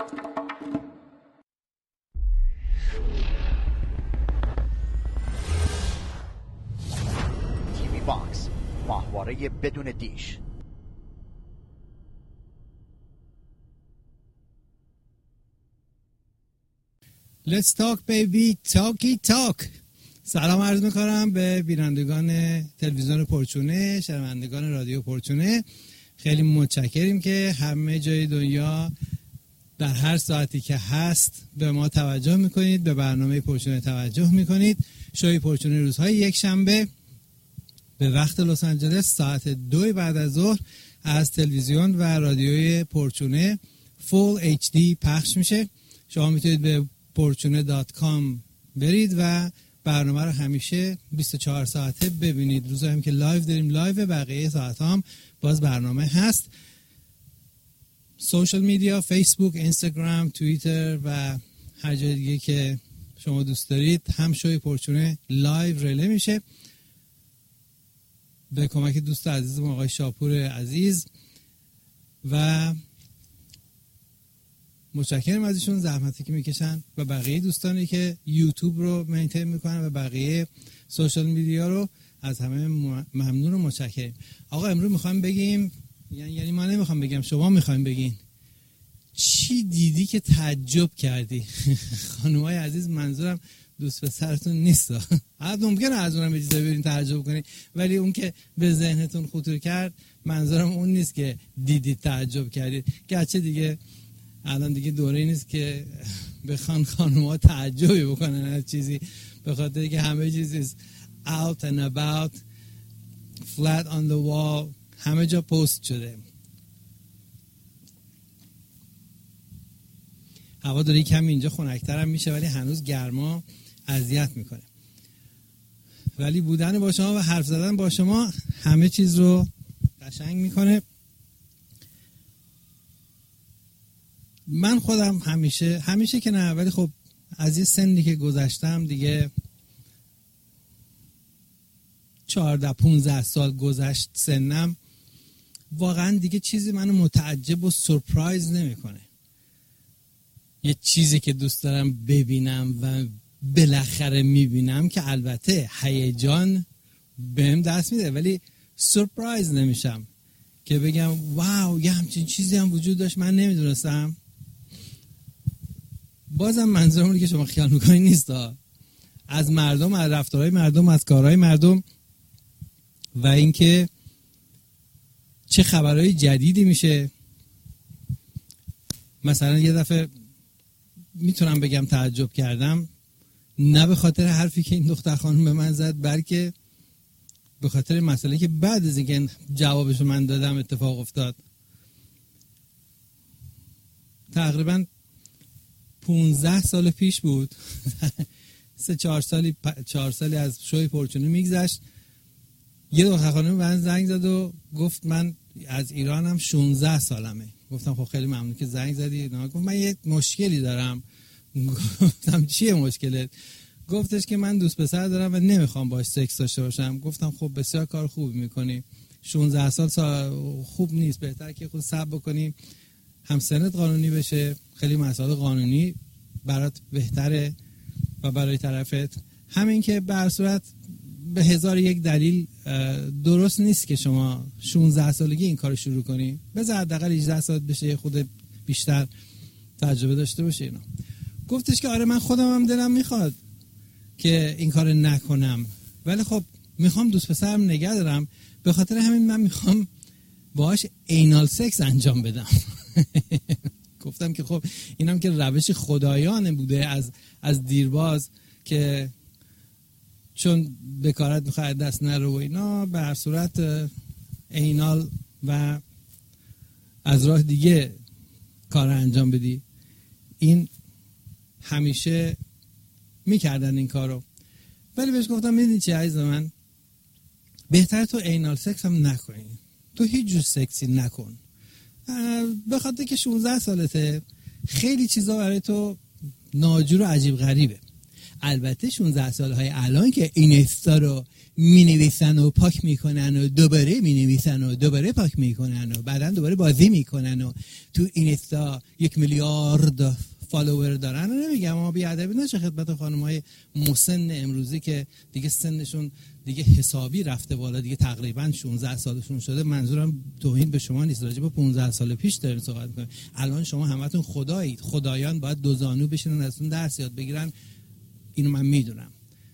تیوی باکس، ماهواره بدون دیش. Let's talk baby, talky talk. سلام عرض میکنم به بینندگان تلویزیون پرچونه، شنوندگان رادیو پرچونه. خیلی متشکریم که همه جای دنیا در هر ساعتی که هست به ما توجه میکنید، به برنامه پرچونه توجه میکنید. شوی پرچونه روزهای یک شنبه به وقت لس آنجلس ساعت 2 بعد از ظهر از تلویزیون و رادیوی پرچونه فول اچ دی پخش میشه. شما میتونید به porchune.com برید و برنامه رو همیشه 24 ساعته ببینید. روزا هم که لایو داریم لایو، بقیه ساعت هم باز برنامه هست. سوشال میدیا، فیسبوک، اینستاگرام، توییتر و هر جای دیگه که شما دوست دارید هم شوی پرچونه لایو ریله میشه به کمک دوست عزیزم آقای شاپور عزیز و متشکرم از ایشون، زحمتی که میکشن و بقیه دوستانی که یوتیوب رو مینتین میکنن و بقیه سوشال میدیا رو از همه ممنون و متشکرم. آقا امروز میخوایم بگیم، یعنی ما نمیخوام بگم، شما میخوایم بگین چی دیدی که تعجب کردی؟ خانومای عزیز، منظورم دوست پسرتون نیست. حتی ممکنه از اونم یه چیزایی برین تعجب کنید، ولی اون که به ذهنتون خطور کرد منظورم اون نیست که دیدید تعجب کردید. گرچه دیگه الان دیگه دوره نیست که بخوان خانم‌ها تعجبی بکنن از چیزی، به خاطر که همه چیز out and about flat on the wall، همه جا پست شده. هوا داره کمی اینجا خنک‌تر هم میشه، ولی هنوز گرما اذیت میکنه. ولی بودن با شما و حرف زدن با شما همه چیز رو قشنگ میکنه. من خودم همیشه که نه، ولی خب از یه سنی که گذشتم دیگه 14-15 سال گذشت سنم، واقعا دیگه چیزی منو متعجب و سورپرایز نمیکنه. یه چیزی که دوست دارم ببینم و بالاخره میبینم که البته هیجان بهم دست میده، ولی سورپرایز نمیشم که بگم واو یه همچین چیزی هم وجود داشت من نمیدونستم. بازم منظورم اونی که شما خیال میکنید نیست، از مردم، از رفتارهای مردم، از کارهای مردم و اینکه چه خبرهای جدیدی میشه. مثلا یه دفعه میتونم بگم تعجب کردم، نه به خاطر حرفی که این دختر خانم به من زد، بلکه به خاطر مسئله که بعد از اینکه جوابشو من دادم اتفاق افتاد. تقریبا 15 سال پیش بود 4 سالی از شوی پرچونی میگذشت. یه دختر خانم به من زنگ زد و گفت من از ایرانم 16 سالمه. گفتم خب خیلی ممنون که زنگ زدی. گفت من یه مشکلی دارم. گفتم چیه مشکلت؟ گفتش که من دوست پسر دارم و نمیخوام باش سکس داشته باشم. گفتم خب بسیار کار خوب میکنی، 16 سال خوب نیست، بهتره که خود صبر بکنی هم سنت قانونی بشه. خیلی مسائل قانونی برات بهتره و برای طرفت. همین که به هر صورت به 1001 دلیل درست نیست که شما 16 سالگی این کار شروع کنی. بذار حداقل 18 سال بشه، خود بیشتر تجربه داشته باشه. اینا گفتش که آره من خودم هم دلم میخواد که این کار نکنم، ولی خب میخوام دوست پسرم نگه دارم، به خاطر همین من میخوام باهاش اینال سکس انجام بدم. گفتم که خب اینم که روش خدایانه بوده از دیرباز که چون بکارت میخواد دست نرو و اینا، به هر صورت اینال و از راه دیگه کار انجام بدی. این همیشه میکردن این کارو، ولی بهش گفتم میدونی چی عزیز من، بهتر تو اینال سکس هم نکنی، تو هیچ جور سکسی نکن، به خاطر که 16 سالته، خیلی چیزا برای تو ناجور و عجیب غریبه. البته 16 سالهای الان که اینستا رو مینویسن و پاک میکنن و دوباره مینویسن و دوباره پاک میکنن و بعدن دوباره بازی میکنن و تو اینستا 1 میلیارد فالوور دارن، و نمیگم ما بیادبی نشه خدمت خانم‌های مسن امروزی که دیگه سنشون دیگه حسابی رفته بالا، دیگه تقریبا 16 سالشون شده. منظورم توهین به شما نیست، راجع به 15 سال پیش داریم صحبت می‌کنیم. الان شما همتون خدایید، خدایان باید دو زانو بشینن ازتون درس یاد بگیرن. اینو من میدونم.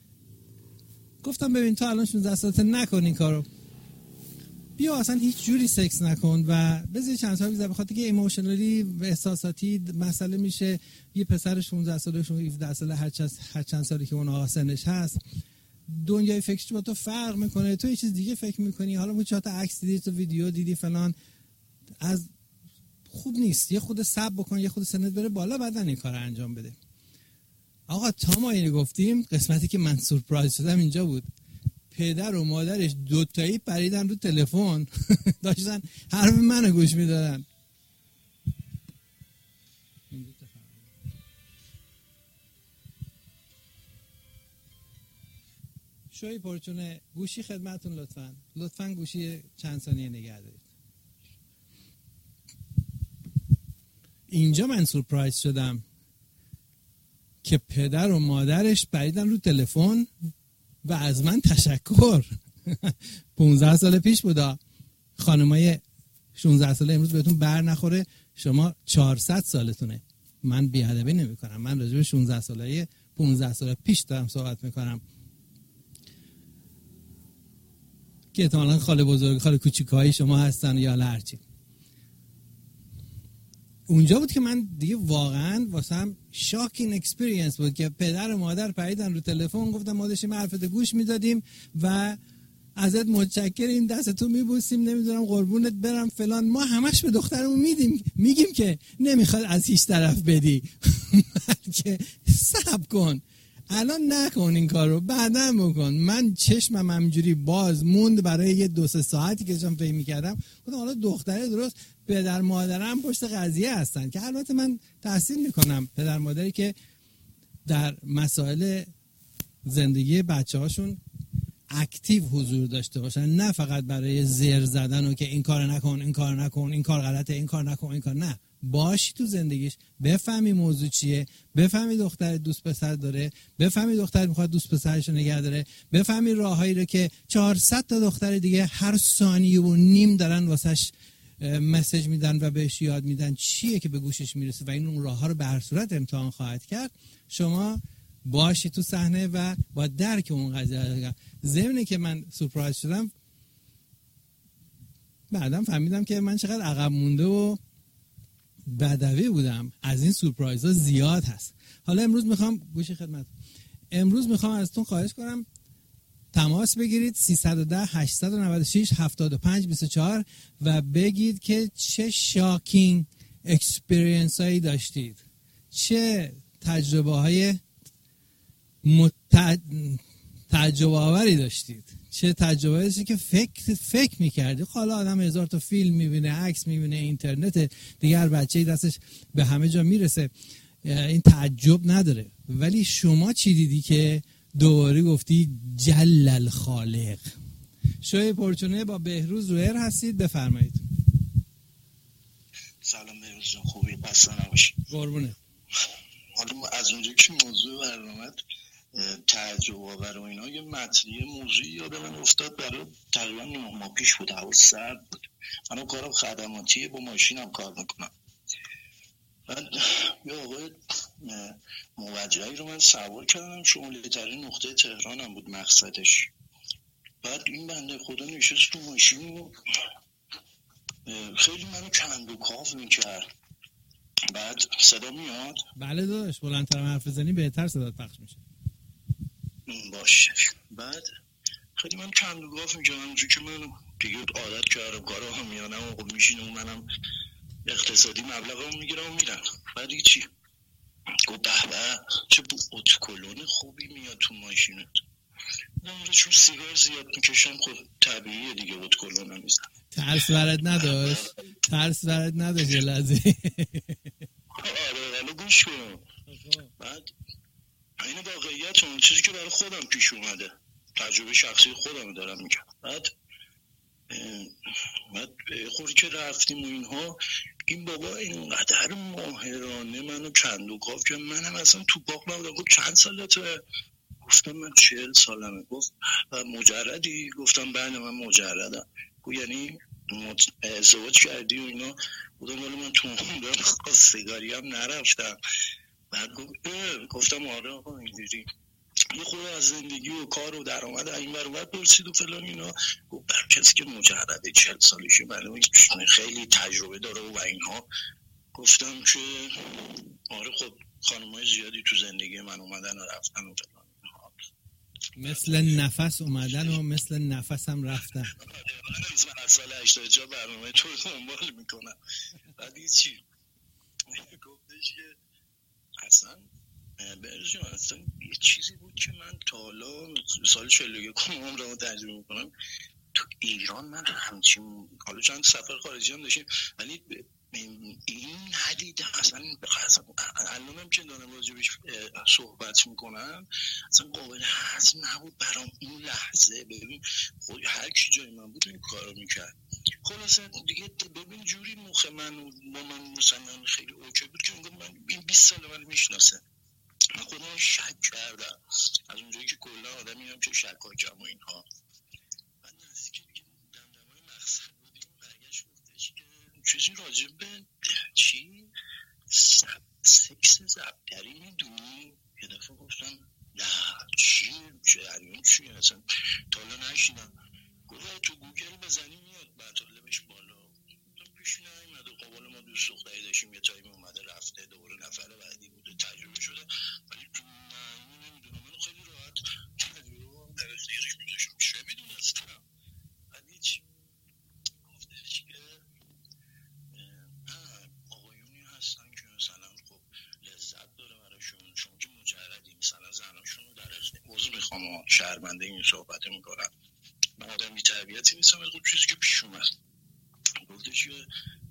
گفتم ببین تو الان 16 سالته، نکن این کارو، بیا اصلا هیچ جوری سکس نکن و بذار چند سال بگذره، بخاطر که ایموشنالی و احساساتی مسئله میشه. یه پسر 16 ساله 17 ساله هر چند سالی که اون آقا سنش هست، دنیای فکرش با تو فرق میکنه، تو یه چیز دیگه فکر میکنی، حالا اون چهار تا عکس دیدی، تو ویدیو دیدی فلان، از خوب نیست. یه خود صبر بکن، یه خود سنت بره بالا، بعدن این کارو انجام بده. آقا تا ما اینو گفتیم، قسمتی که من سورپرایز شدم اینجا بود. پدر و مادرش دوتایی پریدن رو تلفن داشتن حرف منو گوش میدادن. شوی پرچونه گوشی خدمتون، لطفاً گوشی چند ثانیه نگه دارید. اینجا من سورپرایز شدم که پدر و مادرش پریدن رو تلفن و از من تشکر. 15 سال پیش بودا. خانمای 16 ساله امروز بهتون بر نخوره، شما 400 سالتونه. من بیادبی نمی کنم، من راجع به 16 ساله 15 سال پیش دارم صحبت میکنم که احتمالاً خاله بزرگ خاله کوچیک‌های شما هستن یا هرچی. اونجا بود که من دیگه واقعا واسم شاکینگ اکسپریانس بود که پدر و مادر پریدن رو تلفن، گفتم ما داشتیم حرفت گوش میدادیم و ازت متشکریم، دستتو میبوسیم، نمیدونم قربونت برم فلان. ما همش به دخترمون میگیم که نمیخواد از هیچ طرف بدی که صبر کن، الان نکن این کارو، بعدا بکن. من چشمم همینجوری باز موند برای یه 2-3 ساعتی که داشتم فکر می‌کردم. گفتم حالا دختره درست پدر مادرم پشت قضیه هستن که البته من تحسین میکنم پدر مادری که در مسائل زندگی بچه‌هاشون اکتیو حضور داشته باشن، نه فقط برای زیر زدن و که این کار نکن، این کار نکن، این کار غلطه، این کار نکن، این کار نه. باشی تو زندگیش، بفهمی موضوع چیه، بفهمی دختر دوست پسر داره، بفهمی دختر میخواد دوست پسرش رو نگه داره، بفهمی راههایی رو که 400 تا دختر دیگه هر ثانیه و نیم دارن واسش مسیج میدن و بهش یاد میدن چیه که به گوشش میرسه و این اون راه ها رو به هر صورت امتحان خواهد کرد. شما باشی تو صحنه و با درک اون قضیه. ضمن که من سورپرایز شدم، بعدم فهمیدم که من چقدر عقب مونده و بدوی بودم. از این سورپرایز ها زیاد هست. حالا امروز میخوام گوش خدمت، امروز میخوام ازتون خواهش کنم تماس بگیرید 310 896 7524 و بگید که چه شاکینگ اکسپریانس هایی داشتید، چه تجربه های تعجب آوری داشتید، چه تجربه داشتید که فکر میکردی. حالا آدم 1000 تا فیلم میبینه، عکس میبینه، اینترنت دیگه، هر بچه‌ای دستش به همه جا میرسه، این تعجب نداره. ولی شما چی دیدی که دوباره گفتی جل الخالق؟ شوی پرچونه با بهروز رویر هستید، بفرمایید. سلام بهروز جان، خوبی؟ خسته نباشید. قربونه. حالا از اونجا که موضوع برنامه تعجب آور و اینا، یه متنی موضوعی یادم من افتاد، برای تقریبا 9 ماه پیش بود، هوا سرد بود، منم کارم خدماتیه، با ماشینم کار میکنم. بعد یه آقای موجهی رو من سوار کردم، شمالی ترین نقطه تهرانم بود مقصدش. بعد این بنده خدا نشست تو ماشین و خیلی منو کند و کاف میکرد. بعد صدا میاد؟ بله داداش، بلندتر حرف بزنی بهتر صدات پخش میشه. باشه. بعد خیلی من کند و کاف میکردم، اونجور که من دیگه عادت کردم کارا هم میانم و خب میشینم و منم اقتصادی مبلغم میگیرم و میرم. بعد دیگه چی؟ گفت به به چه اتکلون خوبی میاد تو ماشینت. نمیره چون سیگار زیاد میکشم، خب طبیعیه دیگه اتکلون هم میزن. ترس برد نداشت یه لحظه. آره حالا گوش کن. بعد این واقعیت اون چیزی که برای خودم پیش اومده، تجربه شخصی خودم دارم میگم. بعد خوری که رفتیم و اینها، این بابا اینقدر ماهرانه منو کند و کاف که منم اصلا تو باق نبودم. گفت چند سالته؟ گفتم من 40 سالمه. گفت و مجردی؟ گفتم بله من مجردم. گفت یعنی ازدواج کردی و اینا؟ بودم ولی من تو عمرم خواستگاری هم نرفتم. بعد گفتم آره آقا اینجوری. یه خود از زندگی و کار و درآمد این ور اون پرسید و فلان اینا. گفت بر کسی که مجرده 40 سالشه معلومه خیلی تجربه داره و اینها. گفتم که آره خب خانمای زیادی تو زندگی من اومدن و رفتن و فلان اینها، مثل نفس اومدن و مثل نفس هم رفتن. من از سال 84 برنامه تو رو دنبال میکنم. بعد چی گفتش که اصلا برژن اصلا یه چیزی بود که من تا حالا سال 41 عمرمو تجربه میکنم. تو ایران من همچین، حالا چند سفر خارجی هم داشتیم ولی این ندیدم اصلا. الانم که دارم راجبش صحبت میکنم اصلا قابل هضم نبود برام اون لحظه. ببین خود هر کی جای من بود این کارو میکرد. خلاصه دیگه ببین جوری مخ من با من مثلا خیلی اوکی بود که من این 20 سال من میشناسه. من خودم شک کردم از اونجایی که کلا آدمی هم که شکاکم و اینها. بعد نزدیک دیگه دمدمای مقصد بودیم، برگشت گفتش که چیزی راجب به چی؟ سکس زبدری میدونی؟ یه دفعه دفعه گفتم نه چی جریان چیه اصلا تا حالا نشیدم. گفت تو گوگل بزنی میاد مطالبش بالا. پیش نیومده. قابل ما دوست دختری داشتیم یه تایم اومده رفته دوباره نفر بعدی بوده تجربه شده، ولی تو نمیدونم. من خیلی راحت تجربه در اختیارش میذاشم. چه میدونستم بعد هیچ گفتش که آقایونی هستن که مثلا خب لذت داره براشون، چون که مجردی مثلا زناشون رو در اختیار میخوام شهرمنده این صحبت میکنم. من آدم بی تربیتی نیستم. از چیزی که پیش اومد گفتش که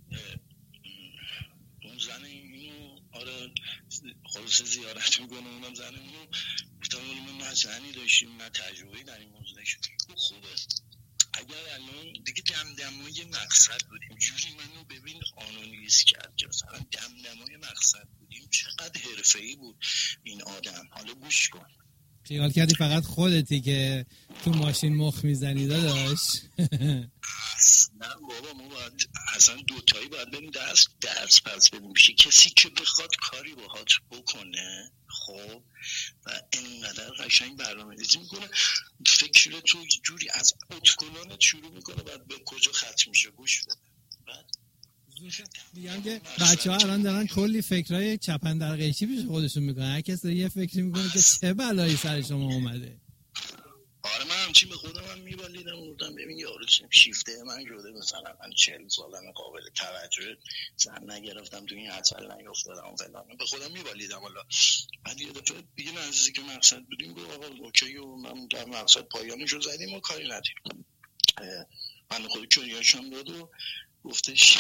اون زن اینو آره خلاص زیارت میکنه، اونم زن اینو. گفتم ولی من نه زنی داشتیم نه تجربه‌ای در این موضوع داشتیم. خوبه اگر الان دیگه دمدمای مقصد بودیم، جوری منو ببین آنالیز کرد که مثلا دمدمای مقصد بودیم، چقدر حرفه‌ای بود این آدم. حالا گوش کن. خیال کردی فقط خودتی که تو ماشین مخ میزنی داداش؟ نه بابا ما باید اصلا دوتایی باید بریم درس پس بدیم بشه کسی که بخواد کاری باهات بکنه خب و اینقدر قشنگ برنامه‌ریزی میکنه، فکر تو جوری از اتکلانت شروع میکنه بعد به کجا ختم میشه. گوش بده. بعد میگم که بچه‌ها الان دارن کلی فکرای چپن در قیچی پیش خودشون میکنن. هر کس یه فکری میکنه که چه بلایی سر شما اومده. آره من همچین به خودم هم میبالیدم اردم ببین یارو شیفته من شده مثلا من 40 سالم قابل توجه زن نگرفتم تو این حتل نیفتادم فلان به خودم میبالیدم. حالا بعد یه دفعه دیگه نزدیک که مقصد بودیم گفت آقا اوکی و من در مقصد پایانشو زدیم و کاری ندیم. من خود کریاشم داد و گفتش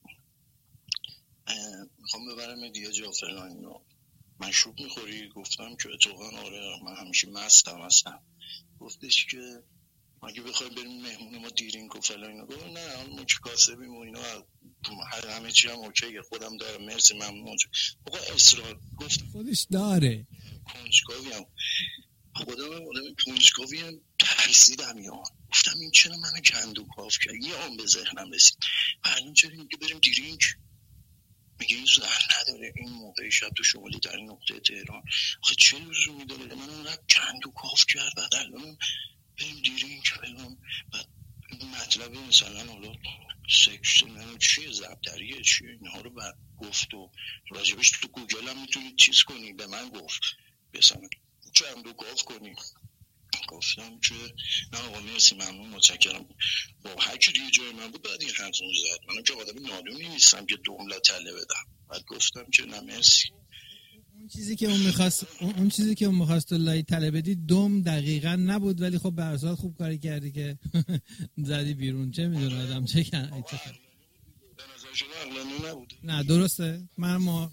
میخوام ببرم دیگه جا فلان اینو مشروب میخوری؟ گفتم که اتفاقا آره من همیشه مستم. گفتش که اگه بخوای بریم مهمون ما دیرینگ و فلان اینا. گفتم نه ما که کاسبیم و اینا همه چی هم اوکیه خودم دارم مرسی ممنون. آقا اصرار گفت خودش داره کنجکاویم خودم آدم کنجکاویم ترسیدم یا گفتم این چرا منو کندو کاف کرد. یه آن به ذهنم رسید الان چرا میگه بریم دیرینگ میگه این زهر نداره این موقع شب تو شمالی در این نقطه تهران آخه چه لزومی داره من اون رب کندو کاف کرد بعد الان بریم دیرینگ فلان بعد مطلبه مثلا حالا سکس منو چیه زبدریه چیه اینها رو بعد گفت و راجبش تو گوگل هم میتونید چیز کنی. به من گفت بسنه کندو کاف کنی. گفتم که نه آقا مرسی ممنون متشکرم. با هر کی دیگه جای من بود بعد این حرفون زد. منم که آدمی نادونی نیستم که دوملا تله بدم. بعد گفتم که نه مرسی. اون چیزی که اون می‌خواست تو لای تله بدی دوم دقیقاً نبود ولی خب به هر حال خوب کاری کردی که زدی بیرون. چه میدونه آدم چه کنه. به نظر شما عقلانی نبود؟ نه درسته من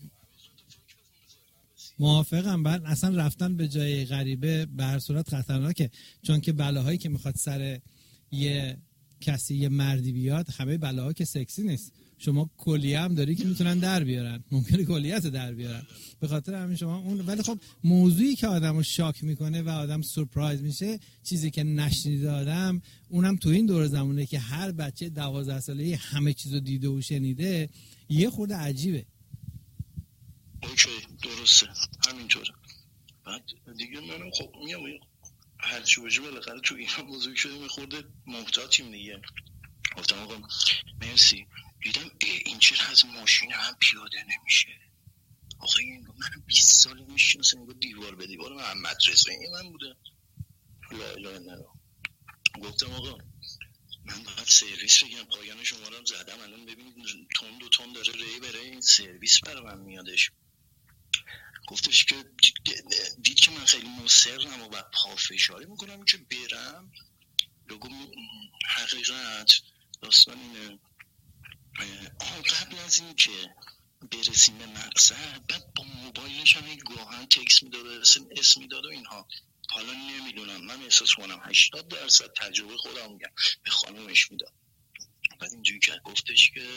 موافقم. بعد اصلا رفتن به جای غریبه به هر صورت خطرناکه چون که بلاهایی که میخواد سر یه کسی یه مردی بیاد همه بلاها که سکسی نیست. شما کلیه هم داری که میتونن در بیارن ممکنه کلیت در بیارن به خاطر همین شما اون. ولی خب موضوعی که آدمو شاک میکنه و آدم سورپرایز میشه چیزی که نشنیده آدم اونم تو این دور زمانه که هر بچه 12 ساله‌ای همه چیزو دیده و شنیده یه خورده عجیبه. اوکی درسته همینطوره. بعد دیگه منم خب میام هر چی باشه بالاخره تو اینا بزرگ شدیم خورده محتاطیم دیگه. گفتم آقا مرسی. دیدم این چرا از ماشین هم پیاده نمیشه. آخه این من 20 سال میشناسم اینگاه دیوار به دیوار محمد رضایی من بوده. لا اله الا الله. گفتم آقا من باید سرویس بگم پایان شما رو زدم الان ببینید تند و تند داره ری بره این سرویس برای من میادش. گفتش که دید که من خیلی مصرم و بعد پافشاری میکنم که برم. بگم حقیقت داستان اینه قبل از این که برسیم به مقصد بعد با موبایلش هم یک گاهن تکس میداده اسم میداد و اینها. حالا نمیدونم من احساس کنم 80% تجربه خودم میگم به خانومش میداد. بعد اینجوری که گفتش که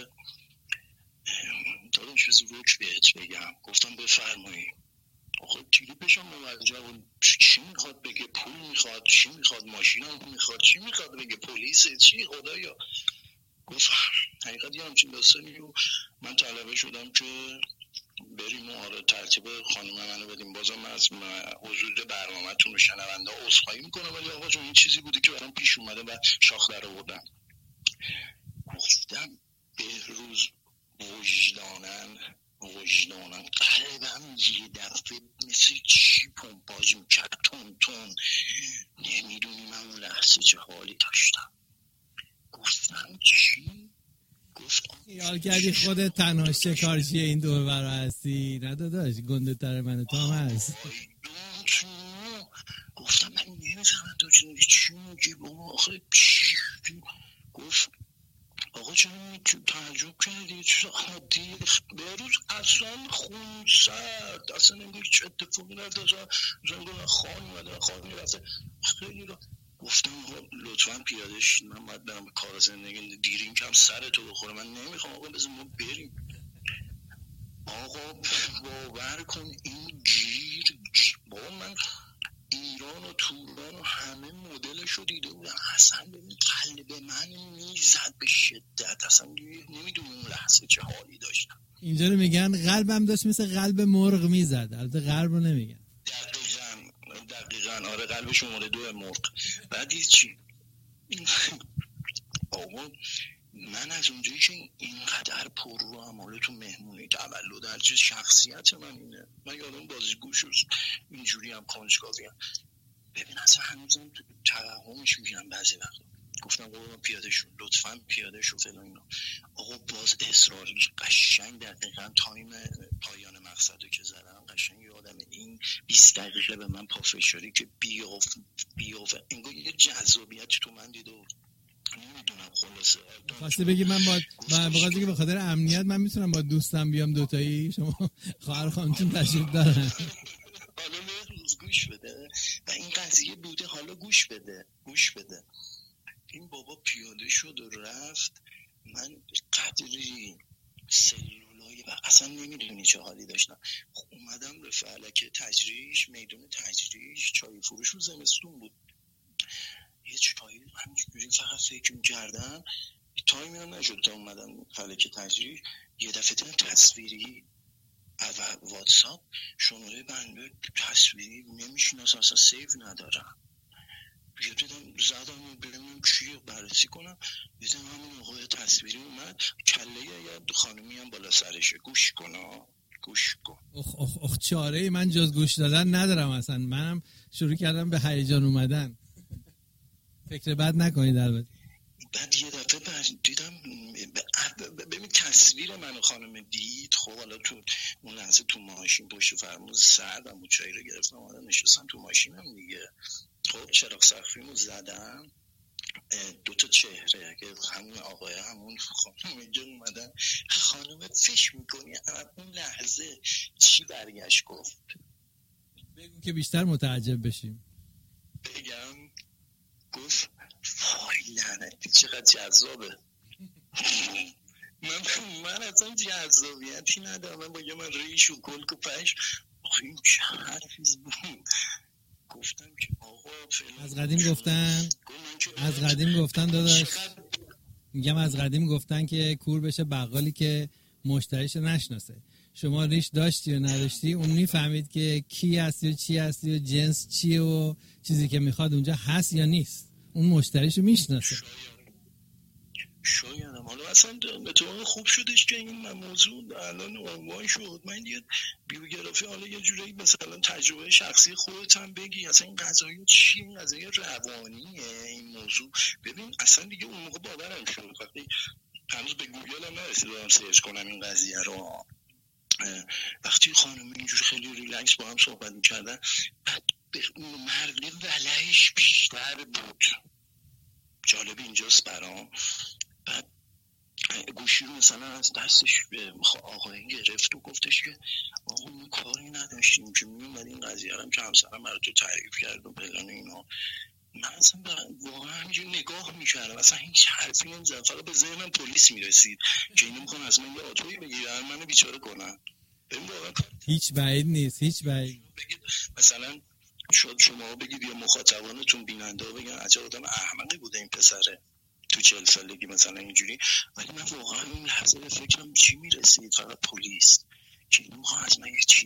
داداش چیزی روک بهت بگم. گفتم بفرمایید. آخه تیلی بشم موجه چی میخواد بگه پول میخواد چی میخواد ماشینم میخواد چی میخواد بگه پلیسه چی خدایا. گفت حقیقت یه همچین داستانی و من طلبه شدم که بریم و آره ترتیب خانم منو بدیم. بازم من از حضور برنامه‌تون و شنونده عذرخواهی میکنم، ولی آقا جون این چیزی بوده که برام پیش اومده و شاخ در آوردم. گفتم بهروز وجدانن قلبم یه دفعه مثل چی پمپاژ میکرد تون. نمیدونی من اون لحظه چه حالی داشتم. گفتم چی؟ خیال کردی خودت تنها شکارچی این دور برا هستی؟ نه داداش، گنده تر من تو هم هست. گفتم من نمیفهمم تو چی میگی بابا، آخه چی؟ گفت آقا چرا تعجب کردی؟ چرا عادی؟ بهروز اصلا خون سرد، اصلا نمیگه چه اتفاقی نفته، زنگو خانی رفته خیلی را. گفتم لطفا پیاده شید، من باید برم به کار زندگی، دیرین کم سر تو بخوره، من نمیخوام آقا بزن ما بریم. آقا باور کن این گیر بابا، من ایران و توران و همه مدلشو دیده بودم، اصلا ببین قلب من میزد به شدت، اصلا نمیدونی اون لحظه چه حالی داشتم. اینجا رو میگن قلبم داشت مثل قلب مرغ میزد، البته قلب رو نمیگن. دقیقاً آره، قلب شماره 2 مرغ. بعد چی؟ آقا من از اونجایی که اینقدر پر رو عماله تو مهمونی تولد هر چیز شخصیت من اینه، من یادم بازیگوش اینجوری هم کنجکاوی هم. ببین اصلا هنوزم توهمش میگیرم بعضی وقتا. گفتم بابا پیاده شو، لطفاً پیاده شو فلان اینا. آقا باز اصراری قشنگ دقیقاً تایم پایان مقصدو که زدم قشنگ یادم این 20 دقیقه به من پافشاری که بیاف انگار یه جذابیت تو من دیده بود. نمیدونم خلاصه خواسته بگی من بخاطر که به خاطر امنیت من میتونم با دوستم بیام دوتایی، شما خواهر خانمتون تشریف دارن. حالا گوش بده و این قضیه بوده، حالا گوش بده. این بابا پیاده شد و رفت، من قدری سلولای و اصلا نمیدونی چه حالی داشتم. اومدم به فلک تجریش، میدون تجریش، چای فروش رو زمستون بود، یه چایی همینجوری فقط فکر می‌کردم، تایمی هم نشد تا اومدم فلک تجریش، یه دفعه دیدم تصویری واتساپ شماره بنده تصویری نمیشناسم، اصلا سیو ندارم. یه دیدم زدم ببینم چیه بررسی کنم، دیدم همون آقای تصویری اومد، کله یه خانمی هم بالا سرشه. گوش کن. اخ چاره من جز گوش دادن ندارم اصلا، منم شروع کردم به هیجان اومدن. فکر بد نکنید البته. بعد یه دفعه دیدم ببین تصویر من و خانم دید. خب حالا تو اون لحظه تو ماشین پشت فرمون سردم بود، چایی رو گرفتم آدم نشستم تو ماشینم دیگه. خب چراغ سقفیمو زدم، 2 چهره که همون آقای همون خانم اینجا اومدن. خانم فش میکنی اون لحظه چی برگشت گفت؟ بگو که بیشتر متعجب بشیم. بگم گفت وای لعنتی چقدر جذابه. من اصلا جذابیتی ندارم، من باید من ریش و کلک و پش این چه حرفیز بود. گفتم که آقا از قدیم گفتن داداش، میگم از قدیم گفتن که کور بشه بقالی که مشتریش نشناسه. شما ریش داشتی و نداشتی، اون میفهمید که کی هستی و چی هستی و جنس چیه و چیزی که میخواد اونجا هست یا نیست، اون مشتریشو میشناسه. شاید حالا اصلا اتفاق خوب شدش که این موضوع الان عنوان شد. من یه بیوگرافی حالا یه جوری مثلا تجربه شخصی خودت هم بگی، اصلا این قضایی چیه، این قضایی روانیه این موضوع. ببین اصلا دیگه اون موقع باورم شد، وقتی هنوز به گوگل هم نرسیدم سرچ کنم این قضیه رو، وقتی خانم اینجوری خیلی ریلکس با هم صحبت می‌کردن، بعد مرد ولعش بیشتر بود. جالب اینجاست برام. بعد گوشی رو مثلا از دستش آقایی گرفت و گفتش که آقا ما کاری نداشتیم که میومد این قضیه هم که همسرم برای تو تعریف کرد و بلان اینا. من اصلا واقعا همینجور نگاه میکردم، اصلا هیچ حرفی نمیزدم، فقط به ذهنم پلیس میرسید که اینو میخوان از من یه آتویی بگیرن منو بیچاره کنن. هیچ بعید نیست، هیچ بعید. مثلا شما بگید یا مخاطبانتون بیننده ها بگن عجب آدم احمقی بوده این پسره تو 40 سالگی مثلا اینجوری، ولی من واقعا این لحظه به فکرم چی میرسید، فقط پلیس که اینو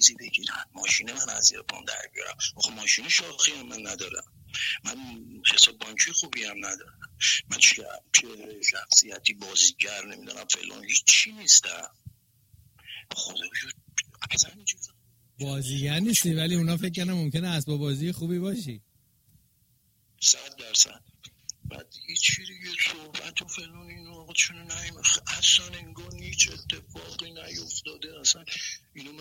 چیزی بگیرن، ماشین من از زیر پام در بیارم. آخه ماشین شاخی هم من ندارم، من حساب بانکی خوبی هم ندارم، من چه شخصیتی بازیگر نمیدونم فلان هیچ چی نیستم. خدا شد اصلا چیزا بازیگر نیستی، ولی اونا فکر کنم ممکنه اسباب بازی خوبی باشی. 100%. بعد یه چی دیگه صحبت و فلان اینو آقا چون اصلا انگار هیچ اتفاقی نیفتاده، اصلا اینو